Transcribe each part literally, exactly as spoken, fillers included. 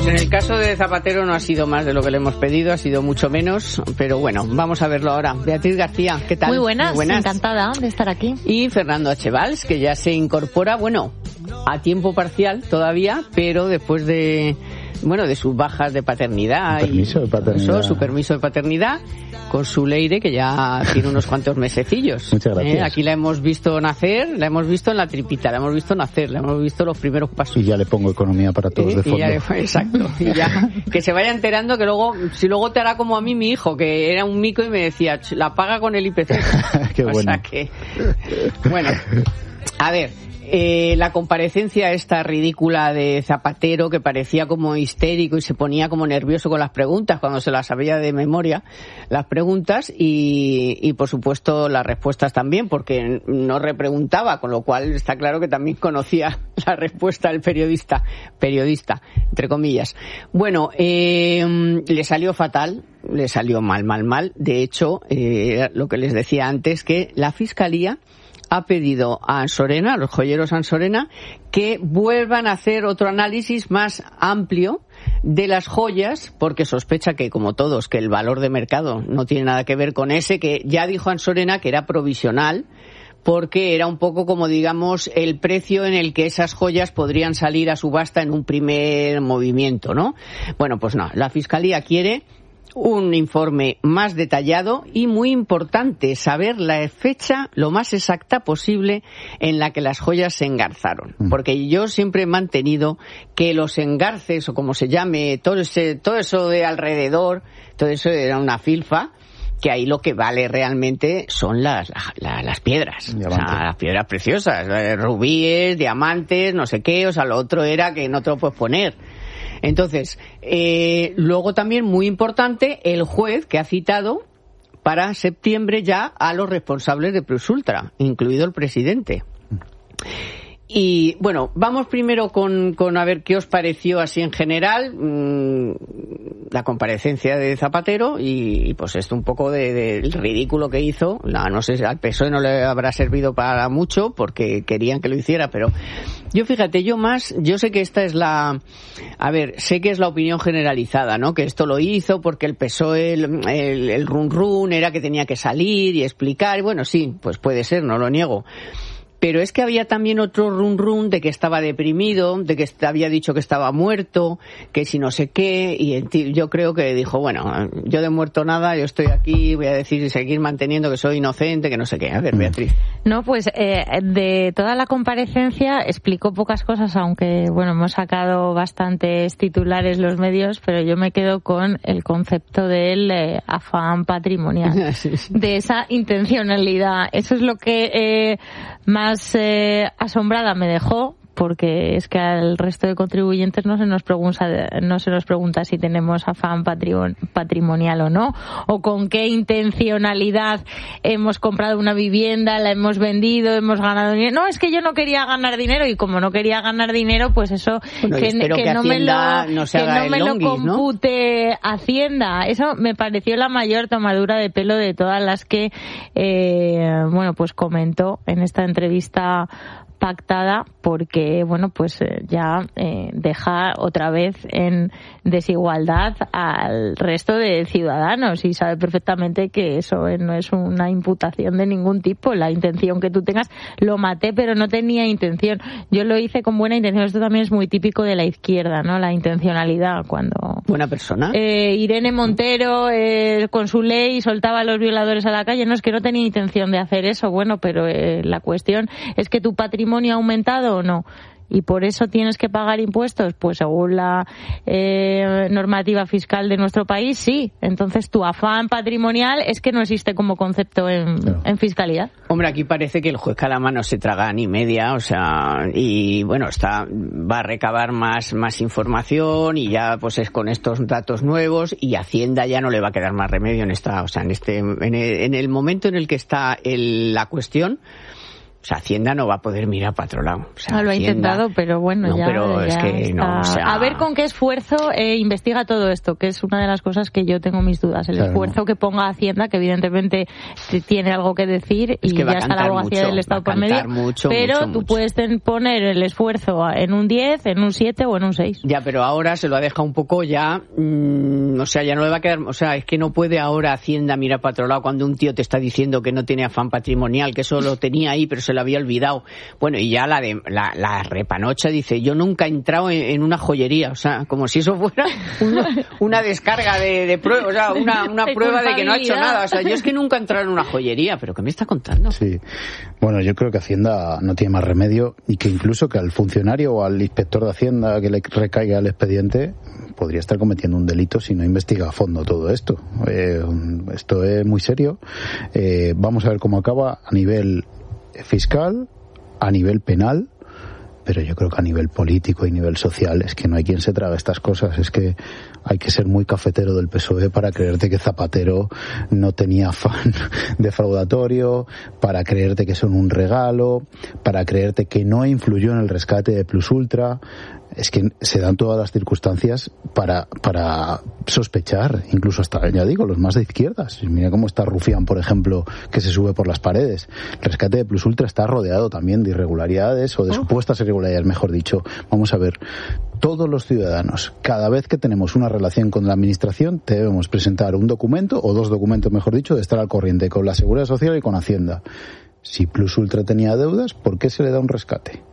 pues en el caso de Zapatero no ha sido más de lo que le hemos pedido, ha sido mucho menos, pero bueno, vamos a verlo ahora. Beatriz García, ¿qué tal? Muy buenas, Muy buenas. encantada de estar aquí. Y Fernando H. Valls, que ya se incorpora, bueno, a tiempo parcial todavía, pero después de, bueno, de sus bajas de paternidad. Un permiso y de paternidad. Eso, su permiso de paternidad, con su Leire, que ya tiene unos cuantos mesecillos. Muchas gracias. ¿Eh? Aquí la hemos visto nacer, la hemos visto en la tripita, la hemos visto nacer, la hemos visto los primeros pasos. Y ya le pongo economía para todos de Y fondo. ya, exacto. Y ya, que se vaya enterando que luego, si luego te hará como a mí mi hijo, que era un mico y me decía, la paga con el I P C. Qué o bueno. sea que, bueno, a ver. Eh, la comparecencia esta ridícula de Zapatero, que parecía como histérico y se ponía como nervioso con las preguntas cuando se las sabía de memoria, las preguntas y, y por supuesto las respuestas también, porque no repreguntaba, con lo cual está claro que también conocía la respuesta del periodista, periodista, entre comillas. Bueno, eh, le salió fatal, le salió mal, mal, mal. De hecho, eh, lo que les decía antes, que la Fiscalía ha pedido a Ansorena, a los joyeros Ansorena, que vuelvan a hacer otro análisis más amplio de las joyas, porque sospecha que, como todos, que el valor de mercado no tiene nada que ver con ese, que ya dijo Ansorena que era provisional, porque era un poco como, digamos, el precio en el que esas joyas podrían salir a subasta en un primer movimiento, ¿no? Bueno, pues no, la Fiscalía quiere un informe más detallado y, muy importante, saber la fecha lo más exacta posible en la que las joyas se engarzaron. Porque yo siempre he mantenido que los engarces, o como se llame, todo ese, todo eso de alrededor, todo eso era una filfa, que ahí lo que vale realmente son las, las, las piedras, o sea, las piedras preciosas, rubíes, diamantes, no sé qué, o sea, lo otro era que no te lo puedes poner. Entonces, eh, luego también, muy importante, el juez que ha citado para septiembre ya a los responsables de Plus Ultra, incluido el presidente. Y bueno, vamos primero con, con a ver qué os pareció así en general mmm, la comparecencia de Zapatero y, y pues esto un poco del de, de ridículo que hizo. La, no sé si al P S O E no le habrá servido para mucho porque querían que lo hiciera, pero yo fíjate, yo más, yo sé que esta es la, a ver, sé que es la opinión generalizada, ¿no? Que esto lo hizo porque el P S O E, el, el, el run run era que tenía que salir y explicar, y bueno, sí, pues puede ser, no lo niego. Pero es que había también otro run run de que estaba deprimido, de que había dicho que estaba muerto, que si no sé qué, y yo creo que dijo, bueno, yo de muerto nada, yo estoy aquí, voy a decir y seguir manteniendo que soy inocente, que no sé qué. A ver, Beatriz. No, pues eh, de toda la comparecencia explicó pocas cosas, aunque, bueno, hemos sacado bastantes titulares los medios, pero yo me quedo con el concepto del eh, afán patrimonial, sí, sí. De esa intencionalidad. Eso es lo que eh, más Más eh, asombrada me dejó, porque es que al resto de contribuyentes no se nos pregunta, no se nos pregunta si tenemos afán patrimonial o no, o con qué intencionalidad hemos comprado una vivienda, la hemos vendido, hemos ganado dinero. No, es que yo no quería ganar dinero, y como no quería ganar dinero, pues eso, bueno, que, que, que no me lo, no que no me longuis, lo compute, ¿no? Hacienda. Eso me pareció la mayor tomadura de pelo de todas las que, eh, bueno, pues comentó en esta entrevista pactada, porque bueno, pues ya eh, deja otra vez en desigualdad al resto de ciudadanos, y sabe perfectamente que eso no es una imputación de ningún tipo. La intención que tú tengas, lo maté pero no tenía intención, yo lo hice con buena intención. Esto también es muy típico de la izquierda, ¿no? La intencionalidad, cuando buena persona eh, Irene Montero eh, con su ley soltaba a los violadores a la calle. No, es que no tenía intención de hacer eso. Bueno, pero eh, la cuestión es que tu patrimonio ha aumentado o no, y por eso tienes que pagar impuestos, pues según la eh, normativa fiscal de nuestro país, sí. Entonces tu afán patrimonial es que no existe como concepto en, no. en fiscalidad. Hombre, aquí parece que el juez Calama no se traga ni media, o sea, y bueno, está va a recabar más más información, y ya pues es con estos datos nuevos, y Hacienda ya no le va a quedar más remedio en esta, o sea, en este en el, en el momento en el que está el, la cuestión. O sea, Hacienda no va a poder mirar para otro lado. O sea, ah, lo ha Hacienda... intentado, pero bueno, no, ya, pero ya es que está... no, o sea... A ver con qué esfuerzo eh, investiga todo esto, que es una de las cosas que yo tengo mis dudas. El claro, esfuerzo no. que ponga Hacienda, que evidentemente tiene algo que decir, es y que ya está la abogacía del Estado por medio, mucho, pero mucho, tú mucho. puedes poner el esfuerzo en un diez, en un siete o en un seis. Ya, pero ahora se lo ha dejado un poco ya... Mmm, o sea, ya no le va a quedar... O sea, es que no puede ahora Hacienda mirar para otro lado cuando un tío te está diciendo que no tiene afán patrimonial, que eso lo tenía ahí, pero se lo había olvidado. Bueno, y ya la de la, la repanocha dice, yo nunca he entrado en, en una joyería, o sea, como si eso fuera una, una descarga de, de prueba, o sea, una, una prueba de que no ha hecho nada. O sea, yo es que nunca he entrado en una joyería, pero ¿qué me está contando? Sí, bueno, yo creo que Hacienda no tiene más remedio y que incluso que al funcionario o al inspector de Hacienda que le recaiga el expediente podría estar cometiendo un delito si no investiga a fondo todo esto. Eh, esto es muy serio. Eh, vamos a ver cómo acaba a nivel fiscal, a nivel penal, pero yo creo que a nivel político y nivel social es que no hay quien se traga estas cosas. Es que hay que ser muy cafetero del P S O E para creerte que Zapatero no tenía afán defraudatorio, para creerte que son un regalo, para creerte que no influyó en el rescate de Plus Ultra. Es que se dan todas las circunstancias para para sospechar, incluso hasta, ya digo, los más de izquierdas. Mira cómo está Rufián, por ejemplo, que se sube por las paredes. El rescate de Plus Ultra está rodeado también de irregularidades o de oh. supuestas irregularidades, mejor dicho. Vamos a ver, todos los ciudadanos, cada vez que tenemos una relación con la administración, debemos presentar un documento, o dos documentos, mejor dicho, de estar al corriente con la Seguridad Social y con Hacienda. Si Plus Ultra tenía deudas, ¿por qué se le da un rescate?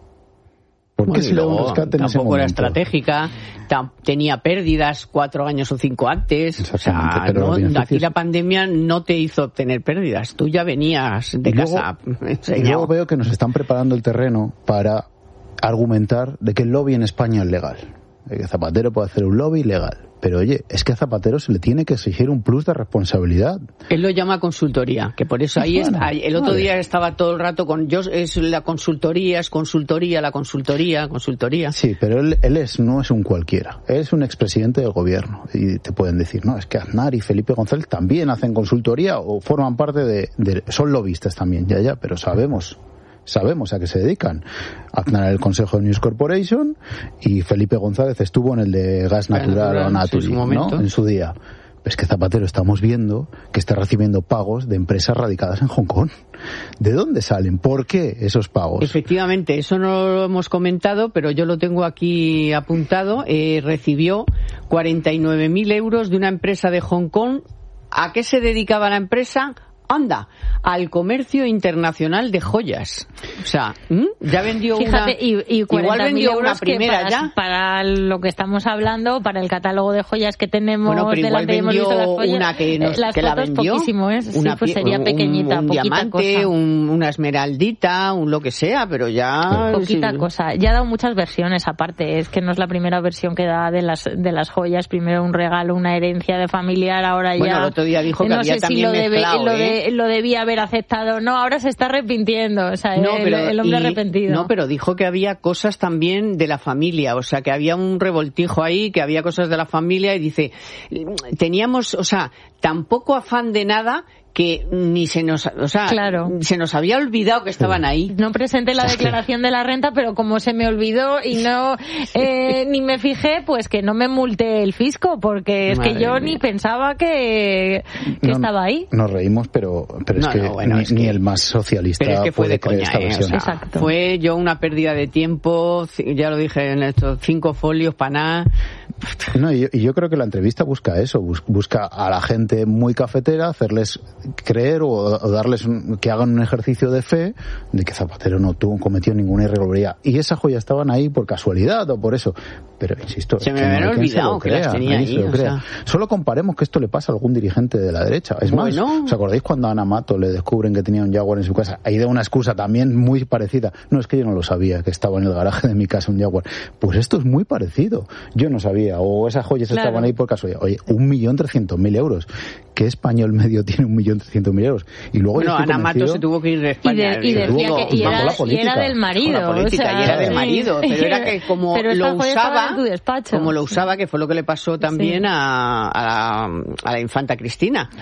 ¿Por qué bueno, se le da un rescate en ese momento? Tampoco era estratégica, tam, tenía pérdidas cuatro años o cinco antes. O sea, pero no, aquí la pandemia no te hizo obtener pérdidas. Tú ya venías de luego, casa. Y luego veo que nos están preparando el terreno para argumentar de que el lobby en España es legal. De que Zapatero puede hacer un lobby legal. Pero oye, es que a Zapatero se le tiene que exigir un plus de responsabilidad. Él lo llama consultoría, que por eso ahí bueno, está. El otro vale. día estaba todo el rato con yo es la consultoría, es consultoría, la consultoría, consultoría. Sí, pero él, él es no es un cualquiera. Él es un expresidente del gobierno y te pueden decir, no, es que Aznar y Felipe González también hacen consultoría o forman parte de, de son lobistas también, ya ya, pero sabemos. Sabemos a qué se dedican. Aznar en el Consejo de News Corporation y Felipe González estuvo en el de Gas Natural o Naturgy, ¿no? En su día. Es que Zapatero estamos viendo que está recibiendo pagos de empresas radicadas en Hong Kong. ¿De dónde salen? ¿Por qué esos pagos? Efectivamente, eso no lo hemos comentado, pero yo lo tengo aquí apuntado. Eh, recibió cuarenta y nueve mil euros de una empresa de Hong Kong. ¿A qué se dedicaba la empresa? Anda, al comercio internacional de joyas. O sea, ¿m? ya vendió Fíjate, una... Y, y igual vendió una primera para, ya. Para lo que estamos hablando, para el catálogo de joyas que tenemos bueno, pero igual delante, vendió las joyas, una que, nos, las que la fotos vendió. Poquísimo, ¿eh? Sí, una, pues sería pequeñita, un, un poquita diamante, cosa. Un, una esmeraldita, un lo que sea, pero ya... Poquita sí. cosa. Ya ha dado muchas versiones aparte. Es que no es la primera versión que da de las de las joyas. Primero un regalo, una herencia de familiar, ahora ya... Bueno, el otro día dijo que no había sé también si lo, mezclado, debe, ¿eh? lo, de, lo debía haber aceptado. No, ahora se está arrepintiendo. O sea, no, el, pero, el hombre y, arrepentido. No, pero dijo que había cosas también de la familia. O sea, que había un revoltijo ahí, que había cosas de la familia y dice, teníamos, o sea, tampoco afán de nada que ni se nos, o sea, claro. se nos había olvidado que estaban ahí. No presenté la declaración de la renta, pero como se me olvidó y no eh, ni me fijé, pues que no me multe el fisco, porque es Madre que yo mía. ni pensaba que, que no, estaba ahí. Nos reímos, pero, pero no, es que, no, bueno, ni, es que ni el más socialista pero es que fue puede de creer coña, esta eh, versión. o sea, Exacto. Fue yo una pérdida de tiempo, ya lo dije en estos cinco folios para nada. No, y yo, y yo creo que la entrevista busca eso, bus, busca a la gente muy cafetera, hacerles creer o, o darles un, que hagan un ejercicio de fe de que Zapatero no tuvo, cometió ninguna irregularidad. Y esas joyas estaban ahí por casualidad o por eso. Pero, insisto, se me había olvidado que las tenía ahí. O sea... Solo comparemos que esto le pasa a algún dirigente de la derecha. Es bueno. más, ¿os acordáis cuando a Ana Mato le descubren que tenía un Jaguar en su casa? Ahí de una excusa también muy parecida. No, es que yo no lo sabía, que estaba en el garaje de mi casa un Jaguar. Pues esto es muy parecido. Yo no sabía. O esas joyas claro. estaban ahí por casualidad. Oye, un millón trescientos mil euros. ¿Qué español medio tiene un millón trescientos mil euros? Y luego bueno, Ana Mato se tuvo que ir de España. Y, de, y decía que y era, y era del marido. O sea, y era del marido. Pero era que como lo usaba, despacho, como lo usaba, que fue lo que le pasó también sí. a, a, la, a la infanta Cristina.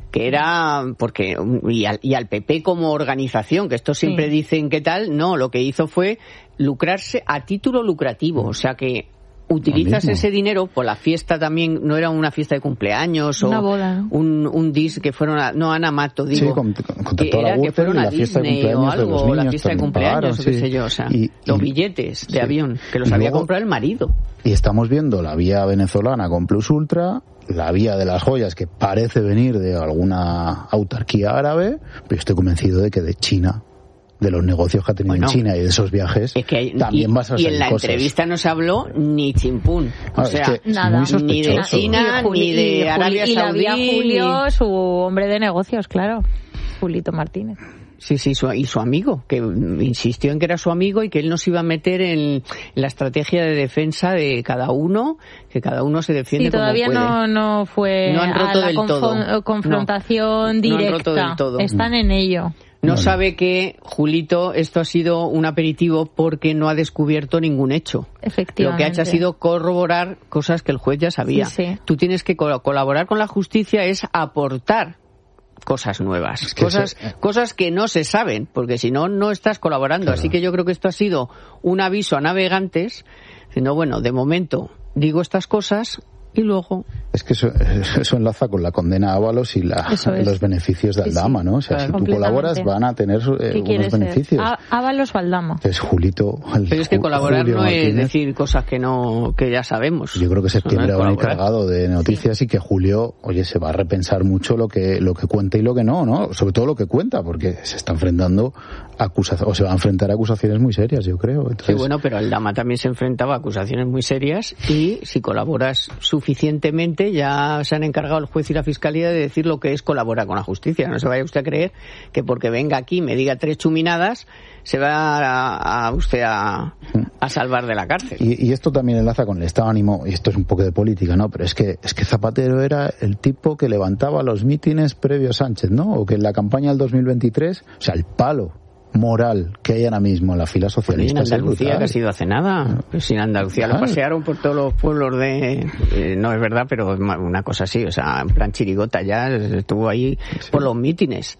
que era porque y al, y al P P como organización, que esto siempre sí. dicen que tal, no, lo que hizo fue lucrarse a título lucrativo, o sea que utilizas ese dinero por la fiesta también, no era una fiesta de cumpleaños una o boda, ¿no? un, un dis que fueron a, no Ana Mato, digo, sí, con, con que era que fueron a Disney o algo, o la fiesta de cumpleaños pagaron, o qué sí. sé yo, o sea, y, los y, billetes de sí. avión, que los y había luego, comprado el marido. Y estamos viendo la vía venezolana con Plus Ultra, la vía de las joyas que parece venir de alguna autarquía árabe, pero estoy convencido de que de China, de los negocios que ha tenido bueno, en China y de esos viajes, es que hay, también y, vas a salir y en la cosas. Entrevista no se habló ni chimpún, o ah, sea, es que nada, ni de China, y, ni de y, Arabia y Saudí. Y la vía Julio, ni... su hombre de negocios, claro, Julito Martínez. Sí, sí, su, y su amigo, que insistió en que era su amigo y que él no se iba a meter en, en la estrategia de defensa de cada uno, que cada uno se defiende sí, todavía como puede. no no fue no han roto a la del confo- todo. confrontación no, directa. No han roto del todo. Están en ello. No bueno. sabe que, Julito, esto ha sido un aperitivo porque no ha descubierto ningún hecho. Efectivamente. Lo que ha hecho ha sido corroborar cosas que el juez ya sabía. Sí, sí. Tú tienes que col- colaborar con la justicia, es aportar cosas nuevas, es que cosas se... cosas que no se saben, porque si no, no estás colaborando. Claro. Así que yo creo que esto ha sido un aviso a navegantes, diciendo, bueno, de momento digo estas cosas y luego... Es que eso, eso enlaza con la condena a Ábalos y la, los beneficios de Aldama, ¿no? O sea, claro, si tú colaboras van a tener eh, unos beneficios. Ser? ¿Ábalos o Aldama? Es Julito. El, Pero es que colaborar Julio no Martínez. Es decir cosas que no que ya sabemos. Yo creo que septiembre no va a ir cargado de noticias sí. y que Julio, oye, se va a repensar mucho lo que lo que cuenta y lo que no, ¿no? Sobre todo lo que cuenta, porque se está enfrentando a acusaciones, o se va a enfrentar a acusaciones muy serias, yo creo. Entonces... Sí, bueno, pero Aldama también se enfrentaba a acusaciones muy serias y si colaboras suficientemente ya se han encargado el juez y la fiscalía de decir lo que es colaborar con la justicia. No se vaya usted a creer que porque venga aquí y me diga tres chuminadas se va a, a usted a, a salvar de la cárcel. Y, y esto también enlaza con el estado de ánimo, y esto es un poco de política, ¿no? Pero es que es que Zapatero era el tipo que levantaba los mítines previos a Sánchez, ¿no? O que en la campaña del dos mil veintitrés, o sea, el palo moral que hay ahora mismo en la fila socialista. En Andalucía, que ha sido hace nada. Pues en Andalucía claro. Lo pasearon por todos los pueblos de... Eh, no es verdad, pero una cosa así, o sea, en plan chirigota ya, estuvo ahí sí. por los mítines.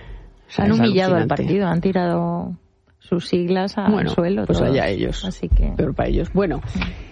O sea, han humillado al partido, han tirado sus siglas al bueno, suelo. Pues todos. allá ellos. Así que... Pero para ellos. Bueno...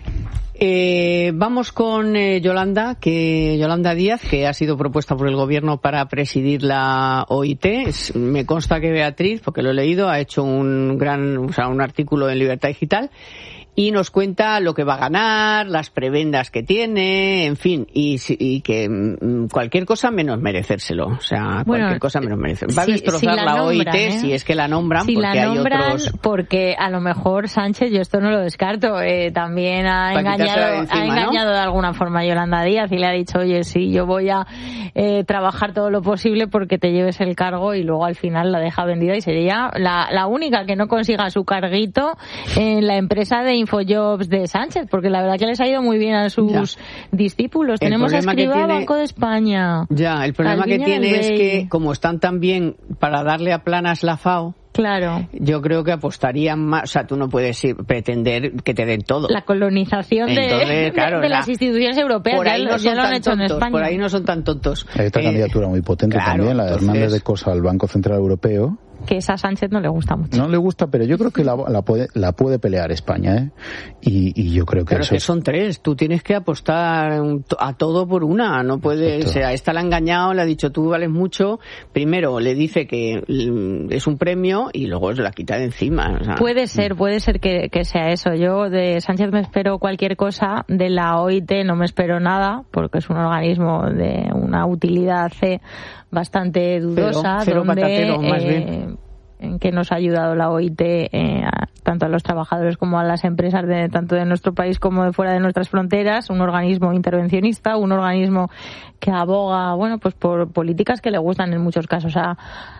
Eh, vamos con eh, Yolanda, que Yolanda Díaz, que ha sido propuesta por el gobierno para presidir la O I T. Es, me consta que Beatriz, porque lo he leído, ha hecho un gran, o sea, un artículo en Libertad Digital y nos cuenta lo que va a ganar, las prebendas que tiene, en fin, y, y que mm, cualquier cosa menos merecérselo, o sea, bueno, cualquier cosa menos merecérselo. Va si, a destrozar si la, la nombran, O I T ¿eh? Si es que la nombran, si porque la hay nombran, otros... porque a lo mejor Sánchez, yo esto no lo descarto, eh, también ha para engañado, de encima, ha engañado ¿no? de alguna forma a Yolanda Díaz y le ha dicho, oye, sí, yo voy a eh, trabajar todo lo posible porque te lleves el cargo, y luego al final la deja vendida y sería la, la única que no consiga su carguito en la empresa de Infojobs de Sánchez, porque la verdad que les ha ido muy bien a sus ya. discípulos. El Tenemos a Escribá, tiene... Banco de España. Ya, el problema Alviña que tiene es que, como están tan bien para darle a planas la FAO, claro, yo creo que apostarían más, o sea, tú no puedes ir, pretender que te den todo. La colonización Entonces, de, claro, de, de la, las instituciones europeas, por ahí ya, no ya lo han hecho tontos, en España. Por ahí no son tan tontos. Hay otra eh, candidatura muy potente claro, también, la de entonces... Hernández de Cosa al Banco Central Europeo. Que esa a Sánchez no le gusta mucho. No le gusta, pero yo creo que la, la, puede, la puede pelear España, ¿eh? Y, y yo creo que Pero eso que es... son tres, tú tienes que apostar a todo por una, no puedes, o sea, esta la ha engañado, le ha dicho tú vales mucho, primero le dice que es un premio y luego se la quita de encima. O sea. Puede ser, puede ser que, que sea eso. Yo de Sánchez me espero cualquier cosa, de la O I T no me espero nada, porque es un organismo de una utilidad C bastante dudosa, cero, cero donde, patatero, más eh, bien. en que nos ha ayudado la O I T eh, a, tanto a los trabajadores como a las empresas de tanto de nuestro país como de fuera de nuestras fronteras, un organismo intervencionista, un organismo que aboga, bueno, pues por políticas que le gustan en muchos casos a,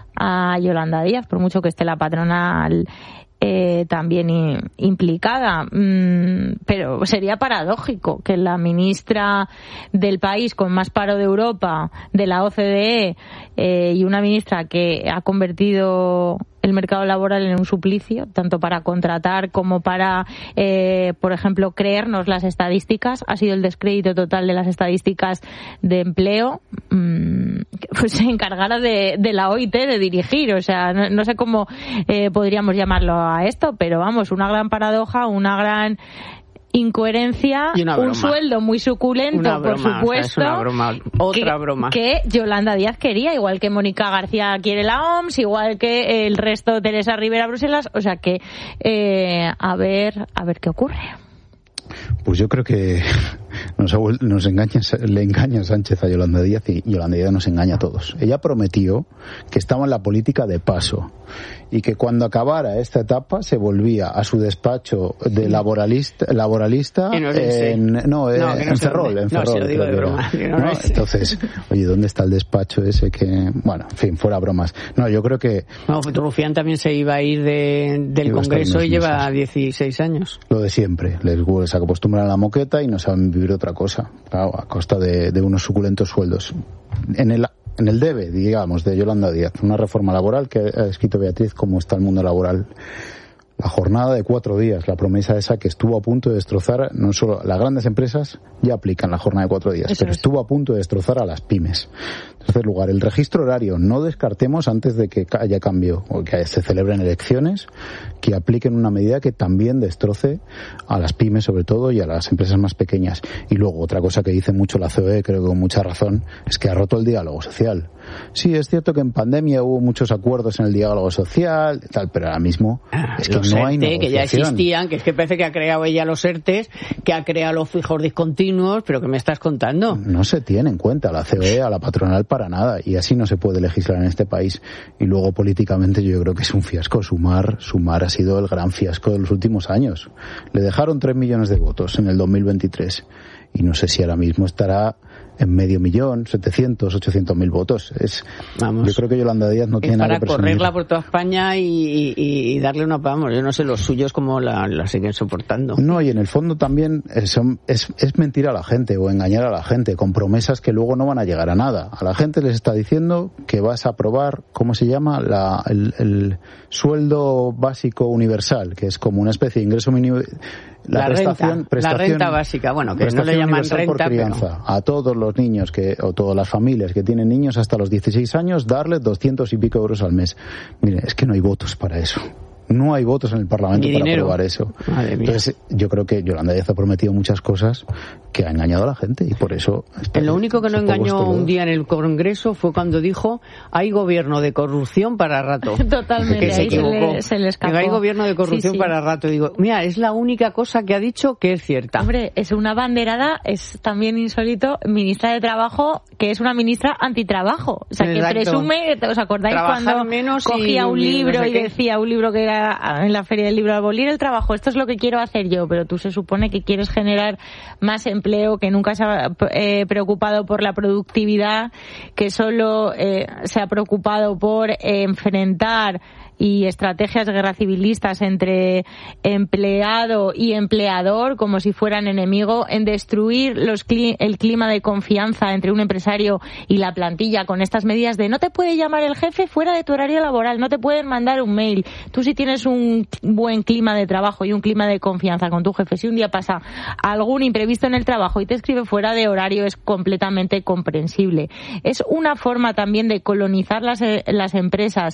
a Yolanda Díaz, por mucho que esté la patronal Eh, también i, implicada, mm, pero sería paradójico que la ministra del país con más paro de Europa, de la O C D E, eh, y una ministra que ha convertido el mercado laboral en un suplicio, tanto para contratar como para, eh, por ejemplo, creernos las estadísticas. Ha sido el descrédito total de las estadísticas de empleo. Mmm, pues se encargara de, de la O I T de dirigir. O sea, no, no sé cómo eh, podríamos llamarlo a esto, pero vamos, una gran paradoja, una gran incoherencia, un sueldo muy suculento, una broma, por supuesto, o sea, es una broma, otra que, broma que Yolanda Díaz quería, igual que Mónica García quiere la O M S, igual que el resto de Teresa Rivera Bruselas, o sea que eh, a ver, a ver qué ocurre. Pues yo creo que nos, nos engaña, le engaña Sánchez a Yolanda Díaz y Yolanda Díaz nos engaña a todos. Ella prometió que estaba en la política de paso y que cuando acabara esta etapa se volvía a su despacho de laboralista, laboralista en, en, no, no, en, en Ferrol. En no, Ferrol, se lo digo de broma. No, ¿no? Entonces, oye, ¿dónde está el despacho ese que...? Bueno, en fin, fuera bromas. No, yo creo que... No, Rufián también se iba a ir de, del Congreso y lleva meses. dieciséis años. Lo de siempre. Les, les acostumbran a la moqueta y no saben vivir otra cosa. Claro, a costa de, de unos suculentos sueldos. En el... En el debe, digamos, de Yolanda Díaz, una reforma laboral que ha escrito Beatriz, cómo está el mundo laboral. La jornada de cuatro días, la promesa esa que estuvo a punto de destrozar, no solo las grandes empresas ya aplican la jornada de cuatro días, Eso pero es. estuvo a punto de destrozar a las pymes. En tercer lugar, el registro horario. No descartemos antes de que haya cambio o que se celebren elecciones, que apliquen una medida que también destroce a las pymes sobre todo y a las empresas más pequeñas. Y luego otra cosa que dice mucho la C O E, creo que con mucha razón, es que ha roto el diálogo social. Sí, es cierto que en pandemia hubo muchos acuerdos en el diálogo social, tal, pero ahora mismo ah, es que los no hay ERTE, negociación. Que ya existían, que es que parece que ha creado ella los ERTES, que ha creado los fijos discontinuos, pero ¿qué me estás contando? No se tiene en cuenta la C O E, a la patronal para nada, y así no se puede legislar en este país. Y luego políticamente yo creo que es un fiasco. Sumar, Sumar ha sido el gran fiasco de los últimos años. Le dejaron tres millones de votos en el dos mil veintitrés y no sé si ahora mismo estará en medio millón, setecientos, ochocientos mil votos. Es, vamos, yo creo que Yolanda Díaz no tiene nada que presumir. Para correrla por toda España y, y, y darle una... Vamos, yo no sé los suyos cómo la, la siguen soportando. No, y en el fondo también es, es, es mentir a la gente o engañar a la gente con promesas que luego no van a llegar a nada. A la gente les está diciendo que vas a aprobar, ¿cómo se llama? La, el, el sueldo básico universal, que es como una especie de ingreso mínimo... La, la, prestación, renta, prestación, la renta básica, bueno, que no le llaman renta, por crianza, pero... a todos los niños que o todas las familias que tienen niños hasta los dieciséis años, darles doscientos y pico euros al mes. Mire, es que no hay votos para eso. No hay votos en el Parlamento Ni para dinero. aprobar eso. Entonces, yo creo que Yolanda Díaz ha prometido muchas cosas que ha engañado a la gente y por eso... Está, lo único que no engañó un día en el Congreso fue cuando dijo hay gobierno de corrupción para rato. Totalmente, que se, ahí se, le, se le escapó. Que hay gobierno de corrupción sí, sí. para rato. Digo, mira, es la única cosa que ha dicho que es cierta. Hombre, es una banderada, es también insólito, ministra de Trabajo, que es una ministra antitrabajo. O sea, que Exacto. presume, ¿os acordáis Trabajar cuando menos cogía y, un libro no sé y qué. decía un libro que era en la feria del libro, abolir el trabajo, esto es lo que quiero hacer yo, pero tú se supone que quieres generar más empleo, que nunca se ha eh, preocupado por la productividad, que solo eh, se ha preocupado por eh, enfrentar y estrategias de guerra civilistas entre empleado y empleador como si fueran enemigo, en destruir los cli- el clima de confianza entre un empresario y la plantilla con estas medidas de no te puede llamar el jefe fuera de tu horario laboral, no te pueden mandar un mail. Tú si tienes un buen clima de trabajo y un clima de confianza con tu jefe, si un día pasa algún imprevisto en el trabajo y te escribe fuera de horario, es completamente comprensible. Es una forma también de colonizar las, las empresas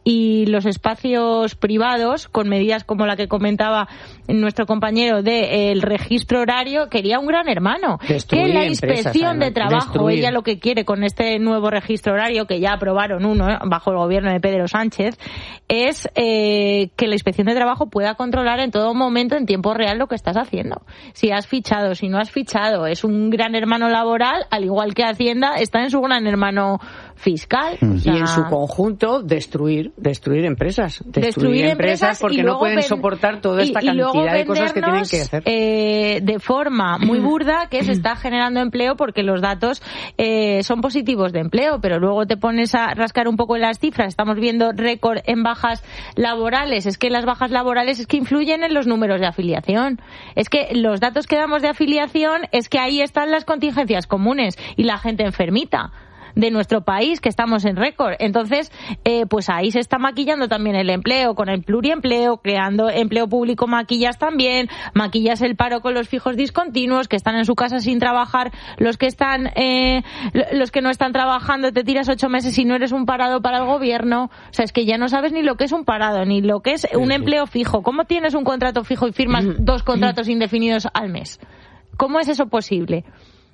y los espacios privados con medidas como la que comentaba nuestro compañero del de registro horario. Quería un gran hermano. Destruir que la inspección de trabajo, Destruir. ella lo que quiere con este nuevo registro horario, que ya aprobaron uno ¿eh? bajo el gobierno de Pedro Sánchez, es eh, que la inspección de trabajo pueda controlar en todo momento, en tiempo real, lo que estás haciendo. Si has fichado, si no has fichado, es un gran hermano laboral, al igual que Hacienda está en su gran hermano fiscal. Mm. O sea, y en su conjunto destruir destruir empresas destruir, destruir empresas porque y no pueden ven, soportar toda esta y, y cantidad de cosas que tienen que hacer eh, de forma muy burda, que se está generando empleo porque los datos eh, son positivos de empleo, pero luego te pones a rascar un poco en las cifras. Estamos viendo récord en bajas laborales. Es que las bajas laborales es que influyen en los números de afiliación. Es que los datos que damos de afiliación es que ahí están las contingencias comunes y la gente enfermita. de nuestro país, que estamos en récord. Entonces, eh, pues ahí se está maquillando también el empleo, con el pluriempleo, creando empleo público, maquillas también, maquillas el paro con los fijos discontinuos, que están en su casa sin trabajar, los que están, eh, los que no están trabajando, te tiras ocho meses y no eres un parado para el gobierno. O sea, es que ya no sabes ni lo que es un parado, ni lo que es un empleo fijo. ¿Cómo tienes un contrato fijo y firmas dos contratos indefinidos al mes? ¿Cómo es eso posible?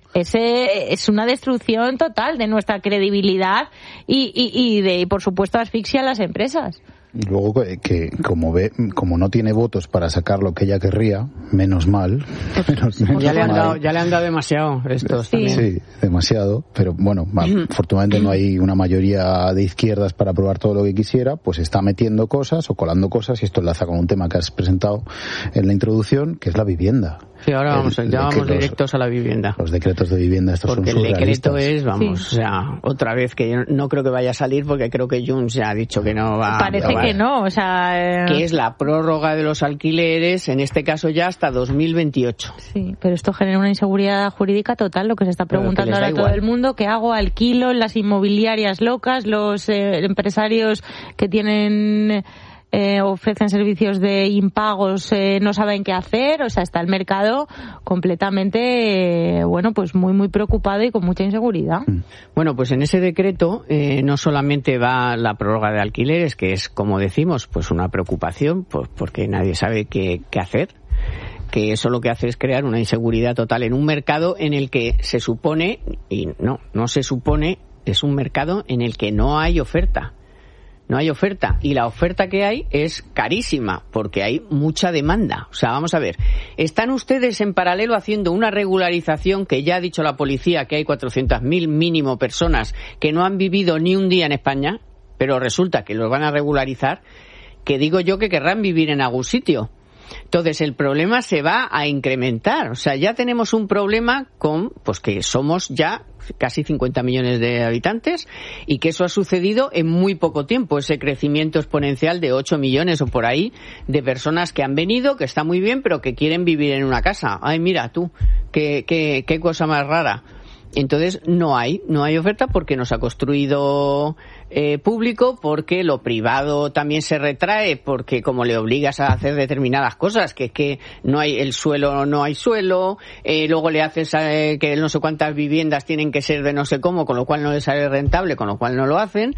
Ese es una destrucción total de nuestra credibilidad y, y, y de, por supuesto, asfixia a las empresas. Y luego que como ve, como no tiene votos para sacar lo que ella querría, menos mal. Menos, menos ya, le han mal. dado, ya le han dado demasiado estos Sí. también. Sí, demasiado. Pero bueno, afortunadamente no hay una mayoría de izquierdas para aprobar todo lo que quisiera, pues está metiendo cosas o colando cosas, y esto enlaza con un tema que has presentado en la introducción, que es la vivienda. Sí, ahora vamos, El- ya el vamos que los- directos a la vivienda. Los decretos de vivienda estos Porque son el decreto surrealistas. es, vamos, Sí. o sea, otra vez que yo no creo que vaya a salir, porque creo que Junts ya ha dicho que no va Parece a aprobar. que no, o sea... eh, Que es la prórroga de los alquileres, en este caso ya hasta dos mil veintiocho. Sí, pero esto genera una inseguridad jurídica total, lo que se está Pero que preguntando les da ahora todo igual. el mundo. ¿Qué hago? ¿Alquilo? Las inmobiliarias locas, los eh, empresarios que tienen... Eh, ofrecen servicios de impagos, eh, no saben qué hacer, o sea, está el mercado completamente, eh, bueno, pues muy, muy preocupado y con mucha inseguridad. Bueno, pues en ese decreto eh, no solamente va la prórroga de alquileres, que es, como decimos, pues una preocupación, pues porque nadie sabe qué, qué hacer, que eso lo que hace es crear una inseguridad total en un mercado en el que se supone, y no, no se supone, es un mercado en el que no hay oferta. No hay oferta, y la oferta que hay es carísima porque hay mucha demanda. O sea, vamos a ver, están ustedes en paralelo haciendo una regularización que ya ha dicho la policía que hay cuatrocientas mil mínimo personas que no han vivido ni un día en España, pero resulta que los van a regularizar, que digo yo que querrán vivir en algún sitio. Entonces el problema se va a incrementar. O sea, ya tenemos un problema con, pues que somos ya casi cincuenta millones de habitantes y que eso ha sucedido en muy poco tiempo. Ese crecimiento exponencial de ocho millones o por ahí de personas que han venido, que está muy bien, pero que quieren vivir en una casa. Ay, mira tú, qué, qué, qué cosa más rara. Entonces no hay, no hay oferta porque no se ha construido eh, público, porque lo privado también se retrae, porque como le obligas a hacer determinadas cosas, que es que no hay el suelo, no hay suelo, eh, luego le haces eh, que no sé cuántas viviendas tienen que ser de no sé cómo, con lo cual no les sale rentable, con lo cual no lo hacen.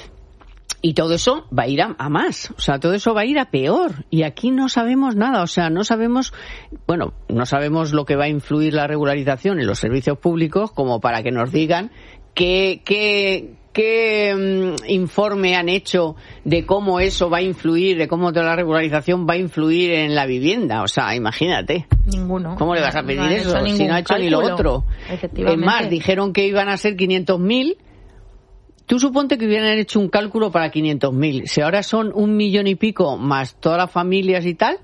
Y todo eso va a ir a, a más, o sea, todo eso va a ir a peor. Y aquí no sabemos nada, o sea, no sabemos, bueno, no sabemos lo que va a influir la regularización en los servicios públicos como para que nos digan qué, qué, qué um, informe han hecho de cómo eso va a influir, de cómo toda la regularización va a influir en la vivienda. O sea, imagínate. Ninguno. ¿Cómo le vas a pedir No han eso hecho si no ha hecho ningún ni lo cálculo. otro? Efectivamente. Es más, dijeron que iban a ser quinientos mil. Tú suponte que hubieran hecho un cálculo para quinientos mil. Si ahora son un millón y pico más todas las familias y tal,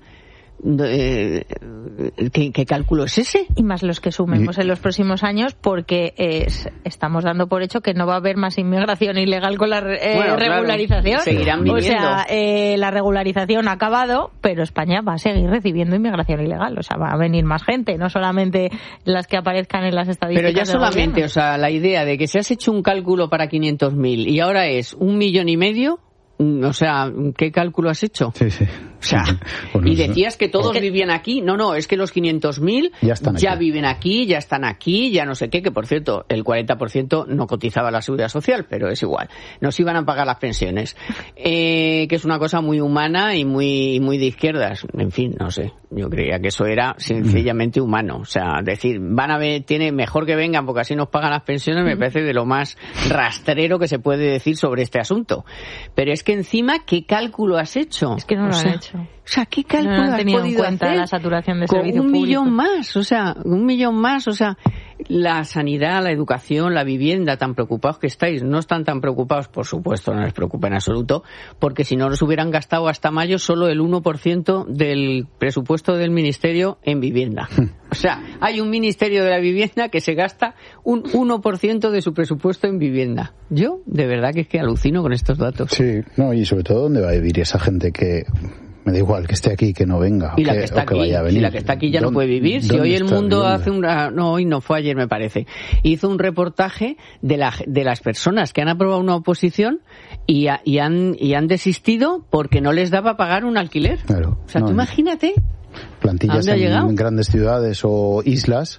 eh, ¿qué, ¿qué cálculo es ese? Y más los que sumemos en los próximos años, porque es, estamos dando por hecho que no va a haber más inmigración ilegal con la eh, Bueno, claro, regularización. seguirán o viniendo. sea, eh, la regularización ha acabado, pero España va a seguir recibiendo inmigración ilegal. O sea, va a venir más gente, no solamente las que aparezcan en las estadísticas. Pero ya del solamente, gobierno. o sea, la idea de que se has hecho un cálculo para quinientos mil y ahora es un millón y medio, o sea, ¿qué cálculo has hecho? Sí, sí. O sea, Bueno, y eso- decías que todos Es que- vivían aquí. No, no, es que los quinientos mil Ya están aquí. viven aquí, ya están aquí, ya no sé qué, que por cierto, el cuarenta por ciento no cotizaba a la Seguridad Social, pero es igual. Nos iban a pagar las pensiones. Eh, que es una cosa muy humana y muy, muy de izquierdas. En fin, no sé. Yo creía que eso era sencillamente humano. O sea, decir, van a ver, tiene mejor que vengan porque así nos pagan las pensiones, me parece de lo más rastrero que se puede decir sobre este asunto. Pero es que encima, ¿qué cálculo has hecho? Es que no O lo sea, han hecho. O sea, ¿qué cálculo No han has tenido en podido cuenta hacer? la saturación de Con servicios un públicos. millón más, o sea, un millón más, o sea, la sanidad, la educación, la vivienda, tan preocupados que estáis. No están tan preocupados, por supuesto, no les preocupa en absoluto, porque si no nos hubieran gastado hasta mayo solo el uno por ciento del presupuesto del Ministerio en vivienda. O sea, hay un Ministerio de la Vivienda que se gasta un uno por ciento de su presupuesto en vivienda. Yo, de verdad que es que alucino con estos datos. Sí, no, y sobre todo, ¿dónde va a vivir esa gente que me da igual que esté aquí, que no venga, y la que, que está o que aquí, vaya a venir. Si la que está aquí ya no puede vivir. Si hoy el mundo hace una, no, hoy no, fue ayer me parece, hizo un reportaje de, la, de las personas que han aprobado una oposición y, a, y, han, y han desistido porque no les daba pagar un alquiler. Claro, o sea, no, tú imagínate. Plantillas en grandes ciudades o islas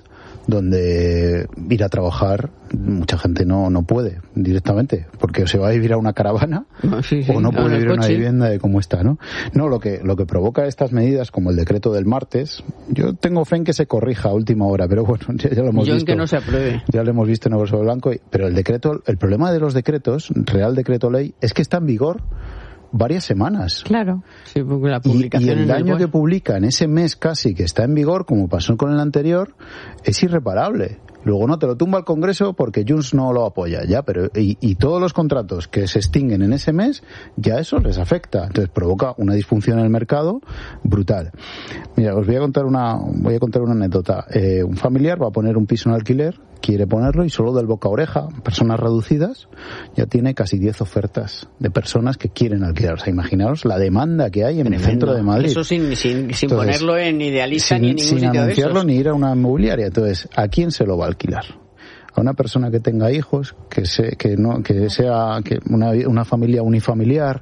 donde ir a trabajar mucha gente no no puede directamente, porque o se va a vivir a una caravana no, sí, sí, o no puede vivir en una vivienda de cómo está, ¿no? No, lo que lo que provoca estas medidas, como el decreto del martes, yo tengo fe en que se corrija a última hora, pero bueno, ya, ya lo hemos yo visto. En que no se apruebe. Ya lo hemos visto en negro sobre blanco, pero el decreto, el problema de los decretos, Real Decreto Ley, es que está en vigor varias semanas. Claro. Sí, porque la publicación y, y el daño que publica en ese mes casi que está en vigor, como pasó con el anterior, es irreparable. Luego no te lo tumba el Congreso porque Junts no lo apoya, ya, pero y, y todos los contratos que se extinguen en ese mes, ya eso les afecta. Entonces provoca una disfunción en el mercado brutal. Mira, os voy a contar una, voy a contar una anécdota. Eh, un familiar va a poner un piso en alquiler, quiere ponerlo y solo del boca a oreja, personas reducidas, ya tiene casi diez ofertas de personas que quieren alquilar. O sea, imaginaos la demanda que hay en Tremendo. El centro de Madrid. Eso sin, sin, sin Entonces, ponerlo en Idealista sin, ni en ningún sin sitio anunciarlo de esos. Ni ir a una inmobiliaria. Entonces, ¿a quién se lo va a alquilar? A una persona que tenga hijos, que se, que no, que sea que una, una familia unifamiliar,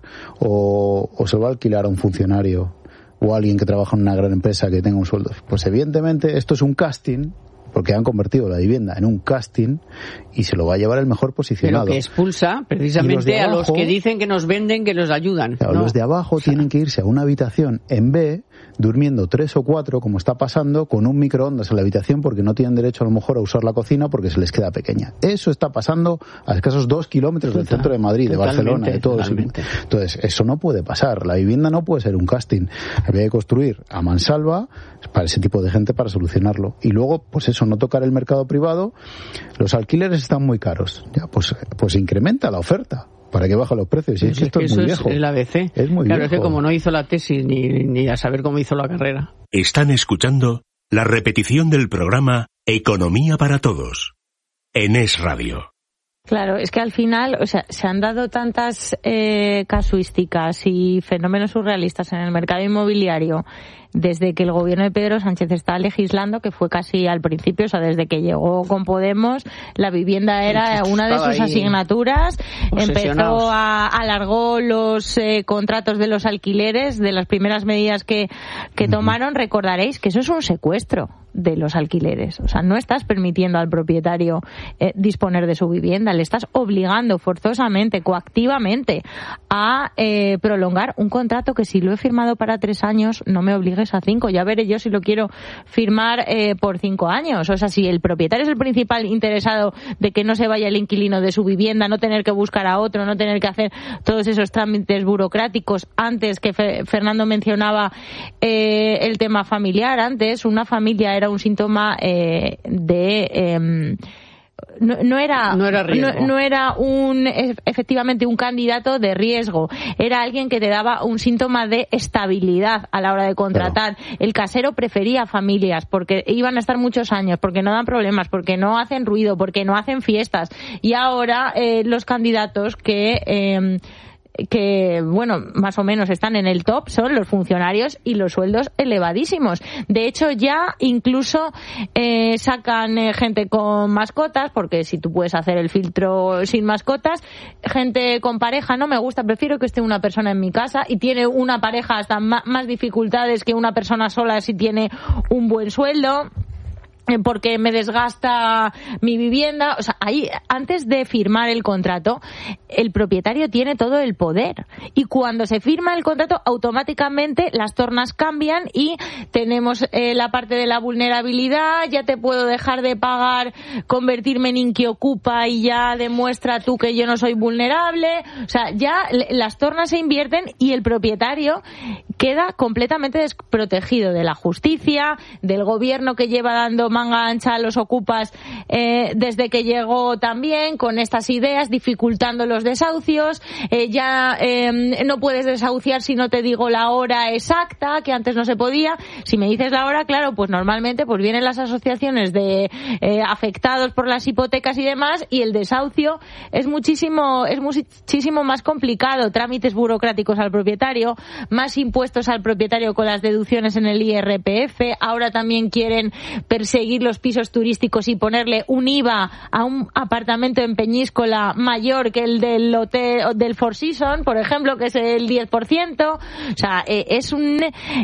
o, o se lo va a alquilar a un funcionario o a alguien que trabaja en una gran empresa que tenga un sueldo. Pues evidentemente esto es un casting, porque han convertido la vivienda en un casting y se lo va a llevar el mejor posicionado. Pero que expulsa precisamente abajo, a los que dicen que nos venden, que nos ayudan. Claro, ¿no? Los de abajo o sea, tienen que irse a una habitación en B, durmiendo tres o cuatro, como está pasando, con un microondas en la habitación porque no tienen derecho a lo mejor a usar la cocina porque se les queda pequeña. Eso está pasando a escasos dos kilómetros Total, del centro de Madrid, de Barcelona, de todos. Entonces, eso no puede pasar. La vivienda no puede ser un casting. Había que construir a mansalva para ese tipo de gente para solucionarlo. Y luego, pues eso, no tocar el mercado privado. Los alquileres están muy caros. Ya, pues, pues incrementa la oferta para que bajen los precios. Y es que esto es, es muy viejo. Es el A B C. Es muy claro, viejo. es que como no hizo la tesis ni, ni a saber cómo hizo la carrera. Están escuchando la repetición del programa Economía para Todos en Es Radio. Claro, es que al final, o sea, se han dado tantas eh, casuísticas y fenómenos surrealistas en el mercado inmobiliario desde que el gobierno de Pedro Sánchez está legislando, que fue casi al principio, o sea, desde que llegó con Podemos, la vivienda era una de sus asignaturas, empezó a, alargó los eh, contratos de los alquileres, de las primeras medidas que, que tomaron. Recordaréis que eso es un secuestro de los alquileres, o sea, no estás permitiendo al propietario eh, disponer de su vivienda, le estás obligando forzosamente, coactivamente a eh, prolongar un contrato que si lo he firmado para tres años, no me obligues a cinco, ya veré yo si lo quiero firmar eh, por cinco años. O sea, si el propietario es el principal interesado de que no se vaya el inquilino de su vivienda, no tener que buscar a otro, no tener que hacer todos esos trámites burocráticos. Antes que Fe- Fernando mencionaba eh, el tema familiar, antes una familia era un síntoma eh, de... Eh, No, no era no era, no, no era un efectivamente un candidato de riesgo, era alguien que te daba un síntoma de estabilidad a la hora de contratar. Claro. El casero prefería familias porque iban a estar muchos años, porque no dan problemas, porque no hacen ruido, porque no hacen fiestas. Y ahora eh, los candidatos que eh, que, bueno, más o menos están en el top son los funcionarios y los sueldos elevadísimos. De hecho, ya incluso eh, sacan eh, gente con mascotas, porque si tú puedes hacer el filtro sin mascotas, gente con pareja, no me gusta, prefiero que esté una persona en mi casa, y tiene una pareja hasta ma- más dificultades que una persona sola si tiene un buen sueldo, porque me desgasta mi vivienda. O sea, ahí, antes de firmar el contrato, el propietario tiene todo el poder. Y cuando se firma el contrato, automáticamente las tornas cambian y tenemos eh, la parte de la vulnerabilidad. Ya te puedo dejar de pagar, convertirme en inquiocupa y ya demuestra tú que yo no soy vulnerable. O sea, ya las tornas se invierten y el propietario queda completamente desprotegido de la justicia, del gobierno que lleva dando manga ancha a los ocupas eh, desde que llegó también, con estas ideas, dificultando los desahucios. Eh, ya eh, no puedes desahuciar si no te digo la hora exacta, que antes no se podía. Si me dices la hora, claro, pues normalmente pues vienen las asociaciones de eh, afectados por las hipotecas y demás, y el desahucio es muchísimo, es muchísimo más complicado. Trámites burocráticos al propietario, más impuestos al propietario con las deducciones en el I R P F. Ahora también quieren perseguir los pisos turísticos y ponerle un I V A a un apartamento en Peñíscola mayor que el del hotel del Four Seasons, por ejemplo, que es el diez por ciento. O sea, eh, es un